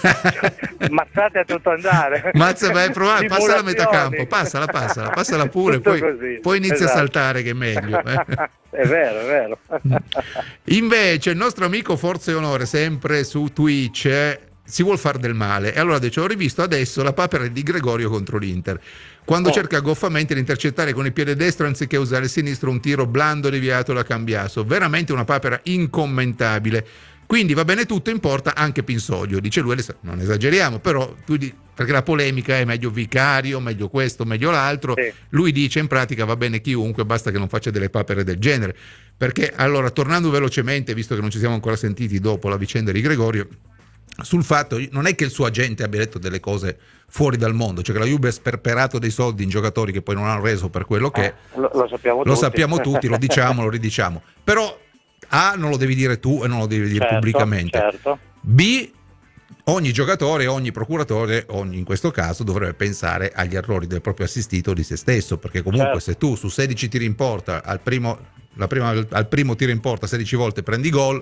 Mazzate a tutto andare. Mazza, vai a provare, passa la Simulazioni. metacampo, passala, passala, passala pure, Tutto poi, così, poi inizia esatto. a saltare che è meglio. eh. È vero, è vero. Invece il nostro amico Forza e Onore, sempre su Twitch, eh, si vuol far del male. E allora dice: ho rivisto adesso la papera di Gregorio contro l'Inter, quando Oh. cerca goffamente di intercettare con il piede destro anziché usare il sinistro un tiro blando deviato da Cambiaso. Veramente una papera incommentabile. Quindi va bene tutto, importa anche Pinsoglio, dice lui. Non esageriamo, però tu di- perché la polemica è meglio Vicario, meglio questo, meglio l'altro. Sì. Lui dice in pratica va bene chiunque, basta che non faccia delle papere del genere. Perché allora, tornando velocemente, visto che non ci siamo ancora sentiti dopo la vicenda di Gregorio, sul fatto, non è che il suo agente abbia detto delle cose fuori dal mondo, cioè che la Juve ha sperperato dei soldi in giocatori che poi non hanno reso per quello che è. Eh, lo, lo sappiamo Lo tutti. sappiamo tutti, lo diciamo, lo ridiciamo. Però A, non lo devi dire tu e non lo devi dire Certo, pubblicamente. certo. B, ogni giocatore, ogni procuratore, ogni in questo caso dovrebbe pensare agli errori del proprio assistito o di se stesso, perché comunque Certo. se tu su sedici tiri in porta al primo, la prima, al primo tiro in porta sedici volte prendi gol,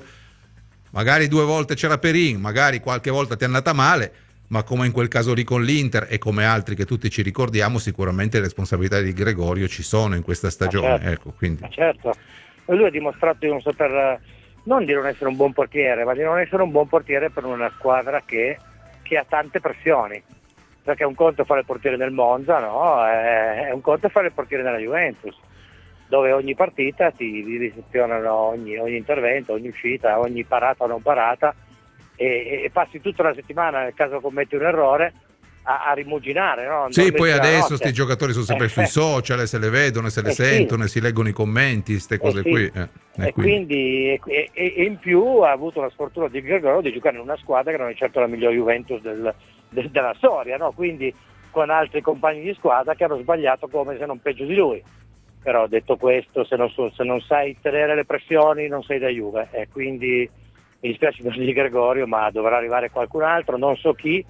magari due volte c'era Perin, magari qualche volta ti è andata male, ma come in quel caso lì con l'Inter e come altri che tutti ci ricordiamo, sicuramente le responsabilità di Gregorio ci sono in questa stagione. certo. Ecco, quindi. Ma certo, e lui ha dimostrato di non saper, non di non essere un buon portiere, ma di non essere un buon portiere per una squadra che, che ha tante pressioni. Perché un conto è fare il portiere del Monza, no? È, è un conto è fare il portiere della Juventus, dove ogni partita ti disezionano ogni, ogni intervento, ogni uscita, ogni parata o non parata, e, e passi tutta la settimana, nel caso commetti un errore, a, a rimuginare, no? Non Sì, dormirti poi la adesso notte. questi giocatori sono sempre Eh, sui social, se le vedono, se le eh, sì. sentono, si leggono i commenti, queste cose Eh, sì. qui. eh, E e quindi- quindi e, e- e in più ha avuto la sfortuna di Gregorio di giocare in una squadra che non è certo la miglior Juventus del- del- della storia, no? Quindi con altri compagni di squadra che hanno sbagliato come se non peggio di lui. Però detto questo, se non, so- se non sai tenere le pressioni non sei da Juve, e quindi mi dispiace per di Gregorio, ma dovrà arrivare qualcun altro, non so chi,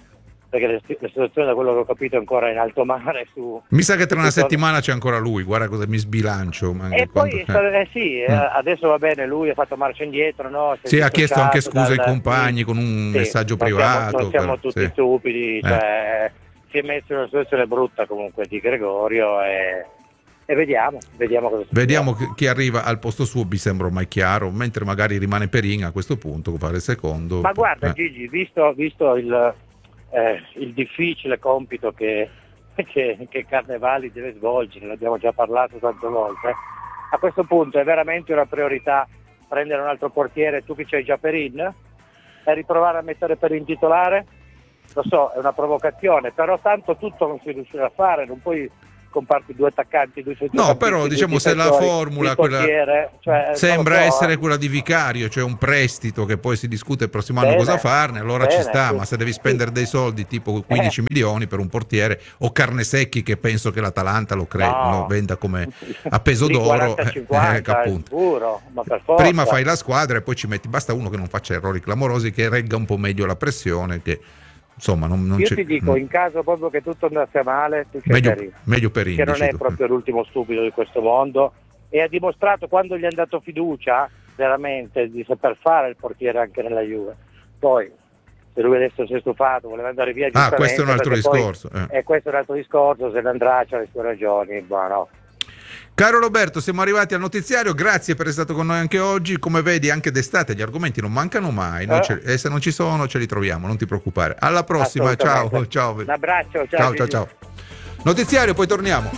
perché la, la situazione da quello che ho capito è ancora in alto mare. Su, mi sa che tra una su- settimana c'è ancora lui, guarda cosa mi sbilancio. ma E anche poi quando- eh. eh, sì, eh, Mm. adesso va bene, lui ha fatto marcia indietro, no? Si è Sì, ha chiesto anche dissociato scusa ai dal- compagni con un Sì, messaggio non siamo- privato. non siamo però, tutti sì. stupidi, Eh. cioè, si è messo in una situazione brutta comunque di Gregorio e, e vediamo, vediamo cosa succede. Vediamo chi- chi arriva al posto suo, mi sembra ormai chiaro, mentre magari rimane Perin a questo punto, fare il secondo. Ma guarda Eh. Gigi, visto, visto il, eh, il difficile compito che, che, che Carnevali deve svolgere, l'abbiamo già parlato tante volte, a questo punto è veramente una priorità prendere un altro portiere, tu che c'hai già Perin, e riprovare a mettere Perin titolare? Lo so, è una provocazione, però tanto tutto non si riuscirà a fare, non puoi comparti due attaccanti, due No, però diciamo se la formula quella cioè, sembra non lo so, essere eh. quella di Vicario, cioè un prestito che poi si discute il prossimo anno Bene, cosa farne, allora bene, ci sta, sì. ma se devi spendere dei soldi tipo quindici Eh. milioni per un portiere o Carnesecchi che penso che l'Atalanta lo, cre- No. lo venda come a peso Di d'oro, quaranta eh, cinquanta, eh, appunto. sicuro, ma per forza. Prima fai la squadra e poi ci metti, basta uno che non faccia errori clamorosi, che regga un po' meglio la pressione, che insomma non, non Io c'è- ti dico, mm. in caso proprio che tutto andasse male, tu c'è meglio, Perin, meglio Perin, che non dici è tu. proprio l'ultimo stupido di questo mondo, e ha dimostrato quando gli hanno dato fiducia veramente di saper fare il portiere anche nella Juve. Poi se lui adesso si è stufato, voleva andare via, Ah, questo è un altro giustamente, perché discorso, poi- eh. E questo è un altro discorso, se ne andrà, c'ha le sue ragioni, ma no. Caro Roberto, siamo arrivati al notiziario, grazie per essere stato con noi anche oggi. Come vedi, anche d'estate gli argomenti non mancano mai, noi Eh. ce- e se non ci sono ce li troviamo, non ti preoccupare. Alla prossima, ciao, Assolutamente. ciao. Un abbraccio, ciao, Ciao, ciao, Gigi. ciao. Notiziario, poi torniamo.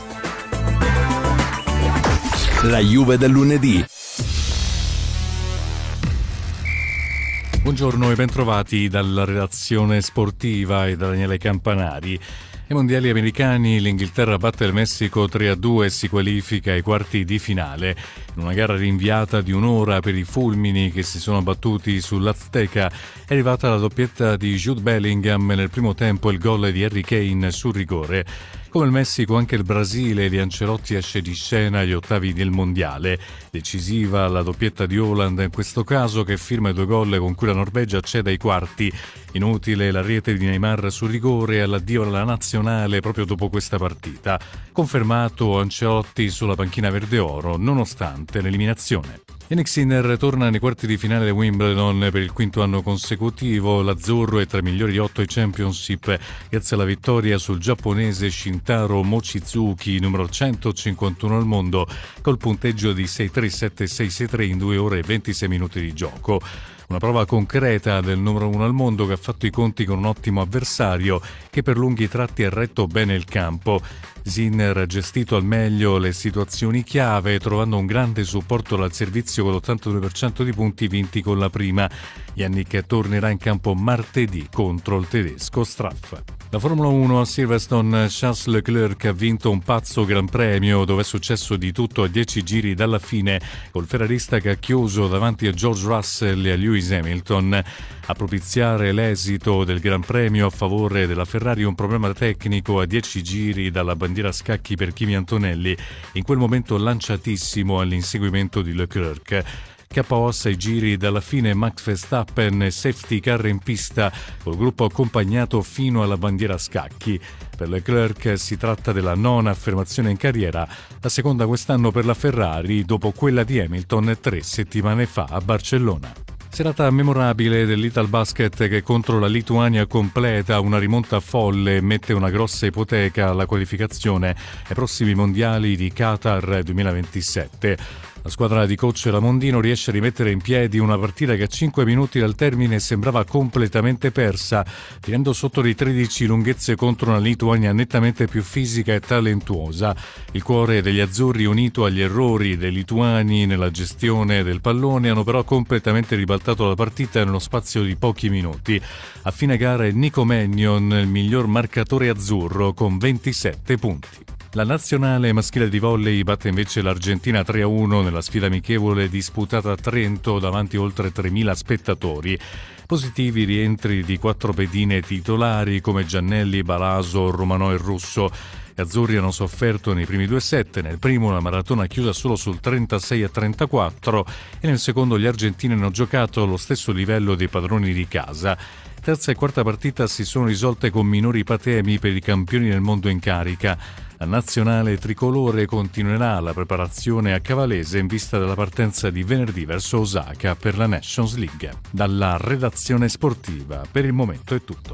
La Juve del lunedì. Buongiorno e bentrovati dalla redazione sportiva e da Daniele Campanari. Ai mondiali americani l'Inghilterra batte il Messico tre a due e si qualifica ai quarti di finale. In una gara rinviata di un'ora per i fulmini che si sono battuti sull'Azteca è arrivata la doppietta di Jude Bellingham nel primo tempo e il gol di Harry Kane sul rigore. Come il Messico, anche il Brasile di Ancelotti esce di scena agli ottavi del mondiale. Decisiva la doppietta di Haaland in questo caso, che firma i due gol con cui la Norvegia accede ai quarti. Inutile la rete di Neymar sul rigore e all'addio alla nazionale proprio dopo questa partita. Confermato Ancelotti sulla panchina verde-oro nonostante l'eliminazione. Yannick Sinner torna nei quarti di finale di Wimbledon per il quinto anno consecutivo. L'azzurro è tra i migliori otto ai Championship grazie alla vittoria sul giapponese Shintaro Mochizuki, numero centocinquantuno al mondo, col punteggio di sei tre sette sei sei tre in due ore e ventisei minuti di gioco. Una prova concreta del numero uno al mondo che ha fatto i conti con un ottimo avversario che per lunghi tratti ha retto bene il campo. Sinner ha gestito al meglio le situazioni chiave, trovando un grande supporto dal servizio con l'ottantadue per cento di punti vinti con la prima. Yannick tornerà in campo martedì contro il tedesco Straff. La Formula uno a Silverstone, Charles Leclerc ha vinto un pazzo Gran Premio dove è successo di tutto a dieci giri dalla fine, col ferrarista che ha chiuso davanti a George Russell e a Lewis Hamilton. A propiziare l'esito del Gran Premio a favore della Ferrari un problema tecnico a dieci giri dalla bandiera a scacchi per Kimi Antonelli, in quel momento lanciatissimo all'inseguimento di Leclerc. K O a sei giri dalla fine Max Verstappen, safety car in pista col gruppo accompagnato fino alla bandiera a scacchi. Per Leclerc si tratta della nona affermazione in carriera, la seconda quest'anno per la Ferrari dopo quella di Hamilton tre settimane fa a Barcellona. Serata memorabile dell'Italbasket che contro la Lituania completa una rimonta folle e mette una grossa ipoteca alla qualificazione ai prossimi mondiali di Qatar duemilaventisette. La squadra di coach Ramondino riesce a rimettere in piedi una partita che a cinque minuti dal termine sembrava completamente persa, finendo sotto di tredici lunghezze contro una Lituania nettamente più fisica e talentuosa. Il cuore degli azzurri, unito agli errori dei lituani nella gestione del pallone, hanno però completamente ribaltato la partita nello spazio di pochi minuti. A fine gara è Nico Mannion il miglior marcatore azzurro con ventisette punti. La nazionale maschile di volley batte invece l'Argentina tre a uno nella sfida amichevole disputata a Trento davanti a oltre tremila spettatori. Positivi rientri di quattro pedine titolari come Giannelli, Balaso, Romanò e Russo. Gli azzurri hanno sofferto nei primi due set, nel primo la maratona chiusa solo sul trentasei a trentaquattro e nel secondo gli argentini hanno giocato allo stesso livello dei padroni di casa. Terza e quarta partita si sono risolte con minori patemi per i campioni del mondo in carica. La nazionale tricolore continuerà la preparazione a Cavalese in vista della partenza di venerdì verso Osaka per la Nations League. Dalla redazione sportiva, per il momento è tutto.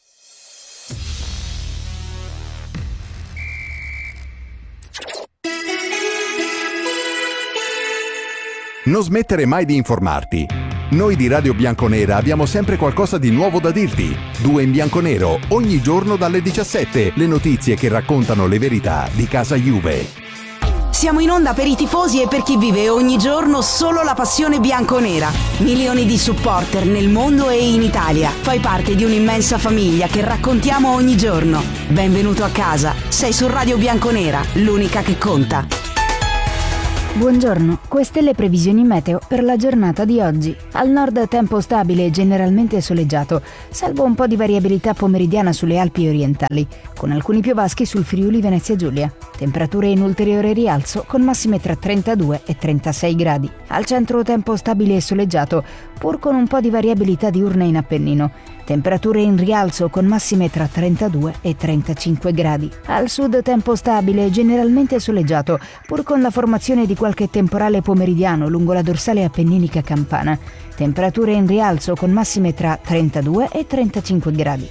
Non smettere mai di informarti. Noi di Radio Bianconera abbiamo sempre qualcosa di nuovo da dirti. Due in bianconero, ogni giorno dalle diciassette, le notizie che raccontano le verità di casa Juve. Siamo in onda per i tifosi e per chi vive ogni giorno solo la passione bianconera. Milioni di supporter nel mondo e in Italia. Fai parte di un'immensa famiglia che raccontiamo ogni giorno. Benvenuto a casa. Sei su Radio Bianconera, l'unica che conta. Buongiorno, queste le previsioni meteo per la giornata di oggi. Al nord tempo stabile e generalmente soleggiato, salvo un po' di variabilità pomeridiana sulle Alpi orientali, con alcuni piovaschi sul Friuli Venezia Giulia. Temperature in ulteriore rialzo con massime tra trentadue e trentasei gradi. Al centro tempo stabile e soleggiato, pur con un po' di variabilità diurna in Appennino. Temperature in rialzo con massime tra trentadue e trentacinque gradi. Al sud tempo stabile, generalmente soleggiato, pur con la formazione di qualche temporale pomeridiano lungo la dorsale appenninica campana. Temperature in rialzo con massime tra trentadue e trentacinque gradi.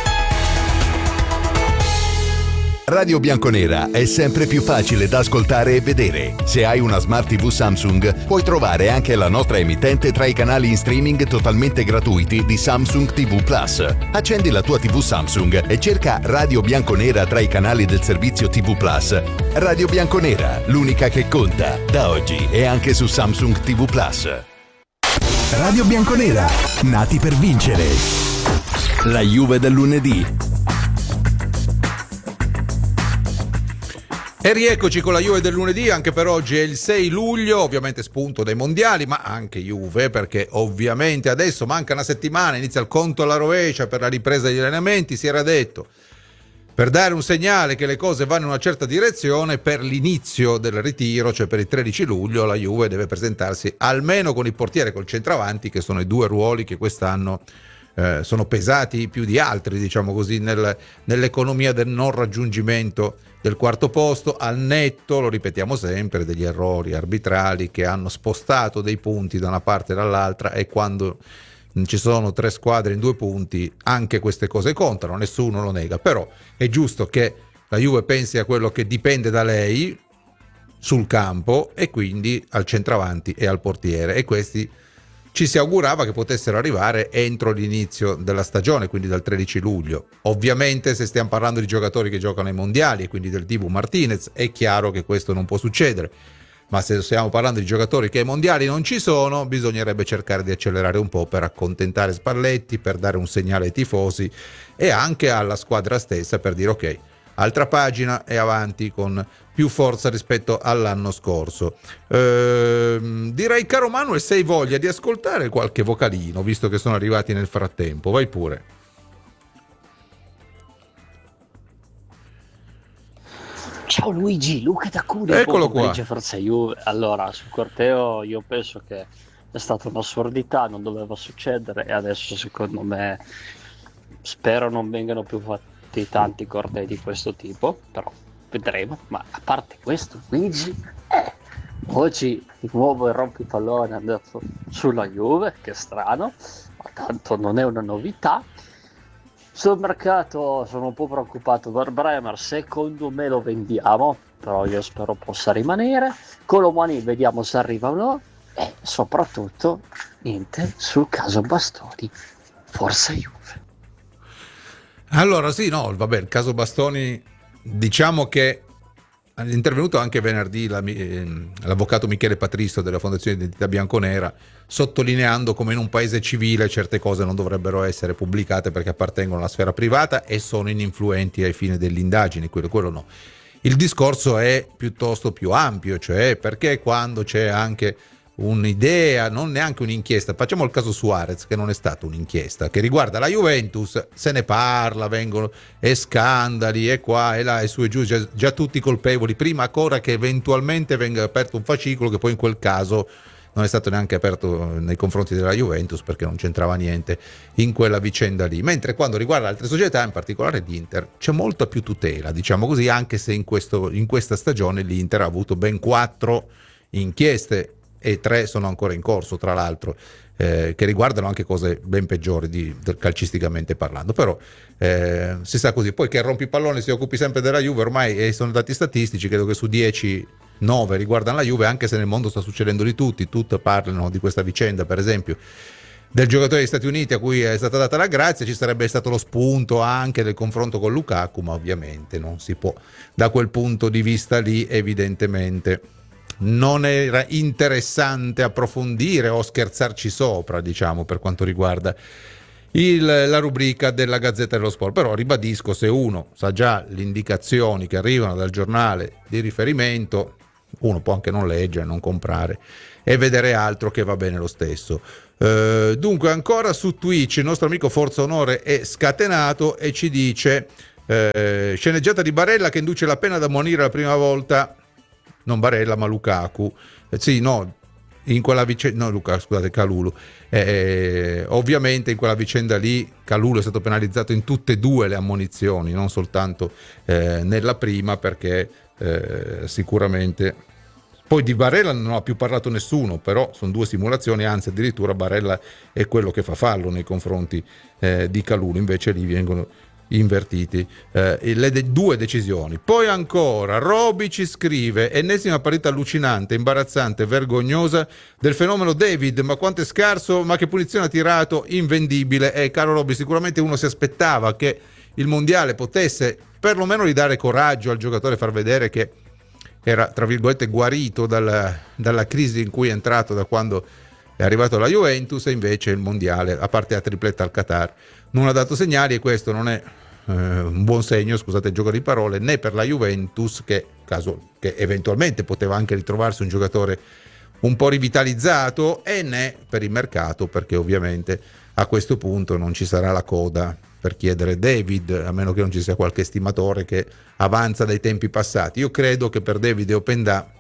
Radio Bianconera è sempre più facile da ascoltare e vedere. Se hai una Smart tivù Samsung, puoi trovare anche la nostra emittente tra i canali in streaming totalmente gratuiti di Samsung tivù Plus. Accendi la tua tivù Samsung e cerca Radio Bianconera tra i canali del servizio tivù Plus. Radio Bianconera, l'unica che conta. Da oggi è anche su Samsung tivù Plus. Radio Bianconera, nati per vincere. La Juve del lunedì. E rieccoci con la Juve del lunedì, anche per oggi è il sei luglio, ovviamente spunto dai mondiali, ma anche Juve, perché ovviamente adesso manca una settimana, inizia il conto alla rovescia per la ripresa degli allenamenti, si era detto, per dare un segnale che le cose vanno in una certa direzione, per l'inizio del ritiro, cioè per il tredici luglio, la Juve deve presentarsi almeno con il portiere e col centravanti, che sono i due ruoli che quest'anno eh, sono pesati più di altri, diciamo così, nel, nell'economia del non raggiungimento del quarto posto, al netto, lo ripetiamo sempre, degli errori arbitrali che hanno spostato dei punti da una parte e dall'altra, e quando ci sono tre squadre in due punti anche queste cose contano, nessuno lo nega, però è giusto che la Juve pensi a quello che dipende da lei sul campo e quindi al centravanti e al portiere, e questi ci si augurava che potessero arrivare entro l'inizio della stagione, quindi dal tredici luglio. Ovviamente se stiamo parlando di giocatori che giocano ai mondiali e quindi del tipo Martinez, è chiaro che questo non può succedere, ma se stiamo parlando di giocatori che ai mondiali non ci sono, bisognerebbe cercare di accelerare un po' per accontentare Spalletti, per dare un segnale ai tifosi e anche alla squadra stessa per dire ok, altra pagina e avanti con più forza rispetto all'anno scorso. Ehm, direi, caro Manuel, se hai voglia di ascoltare qualche vocalino, visto che sono arrivati nel frattempo, vai pure. Ciao Luigi, Luca da Cuneo. Eccolo qua. Forza Juve. Allora, sul corteo io penso che è stata un'assurdità, non doveva succedere, e adesso secondo me spero non vengano più fatti tanti cortei di questo tipo, però vedremo. Ma a parte questo, Luigi, eh, oggi di nuovo il rompipallone è andato sulla Juve, che strano, ma tanto non è una novità. Sul mercato sono un po' preoccupato per Bremer, secondo me lo vendiamo, però io spero possa rimanere. Colomani vediamo se arriva o no, e soprattutto niente sul caso Bastoni, forza Juve. Allora sì, no, vabbè, il caso Bastoni, diciamo che è intervenuto anche venerdì la, eh, l'avvocato Michele Patristo della Fondazione Identità Bianconera, sottolineando come in un paese civile certe cose non dovrebbero essere pubblicate perché appartengono alla sfera privata e sono ininfluenti ai fini delle indagini, quello, quello no. Il discorso è piuttosto più ampio, cioè perché quando c'è anche un'idea, non neanche un'inchiesta, facciamo il caso Suarez, che non è stata un'inchiesta, che riguarda la Juventus, se ne parla, vengono e scandali e qua e là e su e giù, già, già tutti colpevoli, prima ancora che eventualmente venga aperto un fascicolo, che poi in quel caso non è stato neanche aperto nei confronti della Juventus perché non c'entrava niente in quella vicenda lì. Mentre quando riguarda altre società, in particolare l'Inter, c'è molta più tutela, diciamo così, anche se in, questo, in questa stagione l'Inter ha avuto ben quattro inchieste e tre sono ancora in corso, tra l'altro, eh, che riguardano anche cose ben peggiori di, del, calcisticamente parlando. Però eh, si sa così. Poi che rompipallone si occupi sempre della Juve, ormai eh, sono dati statistici, credo che su dieci nove riguardano la Juve, anche se nel mondo sta succedendo di tutti, tutti parlano di questa vicenda, per esempio del giocatore degli Stati Uniti a cui è stata data la grazia, ci sarebbe stato lo spunto anche del confronto con Lukaku, ma ovviamente non si può, da quel punto di vista lì evidentemente non era interessante approfondire o scherzarci sopra, diciamo, per quanto riguarda il, la rubrica della Gazzetta dello Sport. Però ribadisco, se uno sa già le indicazioni che arrivano dal giornale di riferimento, uno può anche non leggere, non comprare e vedere altro, che va bene lo stesso. Uh, dunque ancora su Twitch il nostro amico Forza Onore è scatenato e ci dice uh, sceneggiata di Barella che induce la pena da ammonire la prima volta, non Barella ma Lukaku, eh, sì no in quella vicenda, no Luca scusate Kalulu, eh, ovviamente in quella vicenda lì Kalulu è stato penalizzato in tutte e due le ammonizioni, non soltanto eh, nella prima, perché eh, sicuramente poi di Barella non ha più parlato nessuno, però sono due simulazioni, anzi addirittura Barella è quello che fa fallo nei confronti eh, di Kalulu, invece lì vengono invertiti eh, le de- due decisioni. Poi ancora Roby ci scrive: ennesima partita allucinante, imbarazzante, vergognosa del fenomeno David, ma quanto è scarso, ma che punizione ha tirato, invendibile. E eh, caro Roby, sicuramente uno si aspettava che il mondiale potesse perlomeno ridare coraggio al giocatore, far vedere che era tra virgolette guarito dalla, dalla crisi in cui è entrato da quando è arrivato alla Juventus, e invece il mondiale, a parte la tripletta al Qatar, non ha dato segnali, e questo non è eh, un buon segno, scusate il gioco di parole, né per la Juventus, che caso che eventualmente poteva anche ritrovarsi un giocatore un po' rivitalizzato, e né per il mercato, perché ovviamente a questo punto non ci sarà la coda per chiedere David, a meno che non ci sia qualche stimatore che avanza dai tempi passati. Io credo che per David e Openda,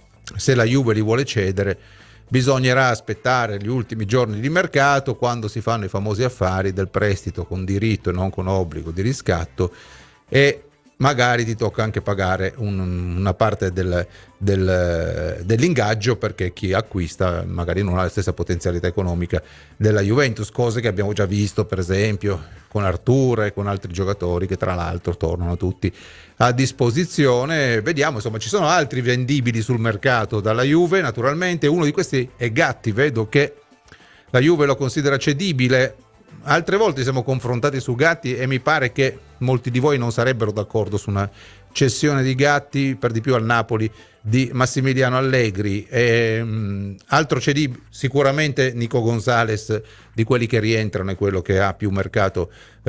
se la Juve li vuole cedere, bisognerà aspettare gli ultimi giorni di mercato, quando si fanno i famosi affari del prestito con diritto e non con obbligo di riscatto, e magari ti tocca anche pagare un, una parte del, del, dell'ingaggio, perché chi acquista magari non ha la stessa potenzialità economica della Juventus, cose che abbiamo già visto per esempio con Arthur e con altri giocatori che tra l'altro tornano tutti a disposizione. Vediamo, insomma, ci sono altri vendibili sul mercato dalla Juve, naturalmente. Uno di questi è Gatti, vedo che la Juve lo considera cedibile. Altre volte siamo confrontati su Gatti e mi pare che molti di voi non sarebbero d'accordo su una cessione di Gatti, per di più al Napoli di Massimiliano Allegri. E, um, altro cedibile sicuramente Nico Gonzalez, di quelli che rientrano, è quello che ha più mercato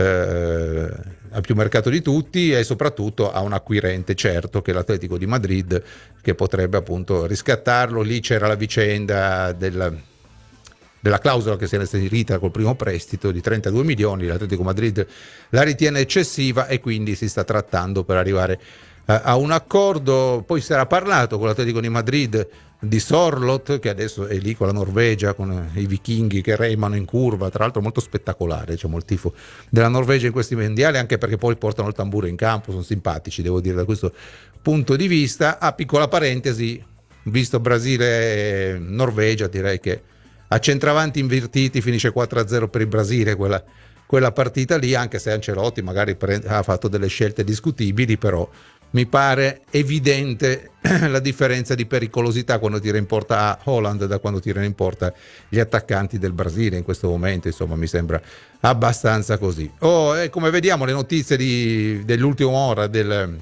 eh, ha più mercato di tutti, e soprattutto ha un acquirente certo, che è l'Atletico di Madrid, che potrebbe appunto riscattarlo. Lì c'era la vicenda del della clausola che si era inserita col primo prestito di trentadue milioni, l'Atletico Madrid la ritiene eccessiva e quindi si sta trattando per arrivare uh, a un accordo. Poi si era parlato con l'Atletico di Madrid di Sorloth, che adesso è lì con la Norvegia, con i vichinghi che remano in curva, tra l'altro molto spettacolare, diciamo, il tifo della Norvegia in questi mondiali, anche perché poi portano il tamburo in campo, sono simpatici, devo dire, da questo punto di vista. A piccola parentesi, visto Brasile e Norvegia, direi che a centravanti invertiti finisce quattro a zero per il Brasile quella, quella partita lì, anche se Ancelotti magari pre- ha fatto delle scelte discutibili, però mi pare evidente la differenza di pericolosità quando tira in porta Haaland da quando tirano in porta gli attaccanti del Brasile in questo momento. Insomma, mi sembra abbastanza così. Oh, e come vediamo, le notizie di, dell'ultima ora del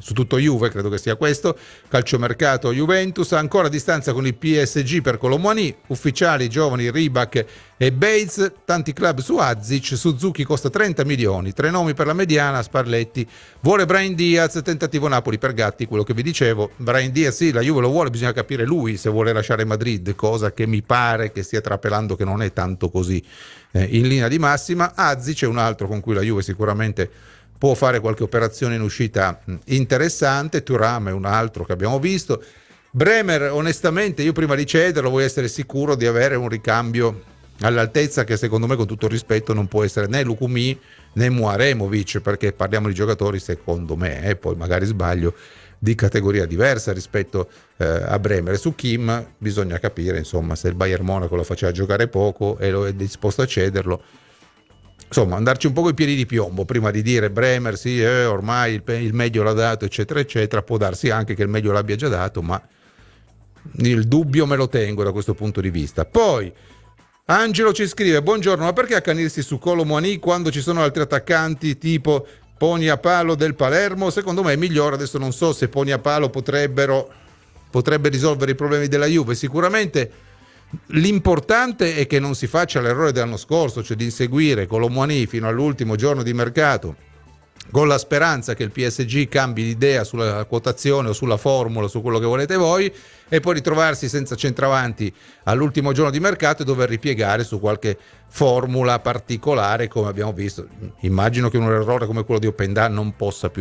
su tutto Juve, credo che sia questo. Calciomercato Juventus, ancora a distanza con il P S G per Kolo Muani, ufficiali giovani Rybak e Bates, tanti club su Azic, Suzuki costa trenta milioni, tre nomi per la mediana, Sparletti vuole Brahim Diaz, tentativo Napoli per Gatti, quello che vi dicevo. Brahim Diaz sì, la Juve lo vuole, bisogna capire lui se vuole lasciare Madrid, cosa che mi pare che stia trapelando che non è tanto così eh, in linea di massima. Azic è un altro con cui la Juve sicuramente può fare qualche operazione in uscita interessante. Thuram è un altro che abbiamo visto. Bremer, onestamente, io prima di cederlo voglio essere sicuro di avere un ricambio all'altezza, che secondo me, con tutto il rispetto, non può essere né Lukumi né Muaremovic, perché parliamo di giocatori, secondo me, e eh, poi magari sbaglio, di categoria diversa rispetto eh, a Bremer. Su Kim bisogna capire, insomma, se il Bayern Monaco lo faceva giocare poco e lo è disposto a cederlo. Insomma, andarci un po' coi piedi di piombo prima di dire Bremer sì, eh, ormai il, il meglio l'ha dato, eccetera eccetera. Può darsi anche che il meglio l'abbia già dato, ma il dubbio me lo tengo da questo punto di vista. Poi Angelo ci scrive: buongiorno, ma perché accanirsi su Kolo Muani quando ci sono altri attaccanti tipo Poniapalo del Palermo? Secondo me è migliore. Adesso non so se Poniapalo potrebbero potrebbe risolvere i problemi della Juve. Sicuramente l'importante è che non si faccia l'errore dell'anno scorso, cioè di inseguire Kolo Muani fino all'ultimo giorno di mercato con la speranza che il P S G cambi idea sulla quotazione o sulla formula, su quello che volete voi, e poi ritrovarsi senza centravanti all'ultimo giorno di mercato e dover ripiegare su qualche formula particolare, come abbiamo visto. Immagino che un errore come quello di Openda non possa più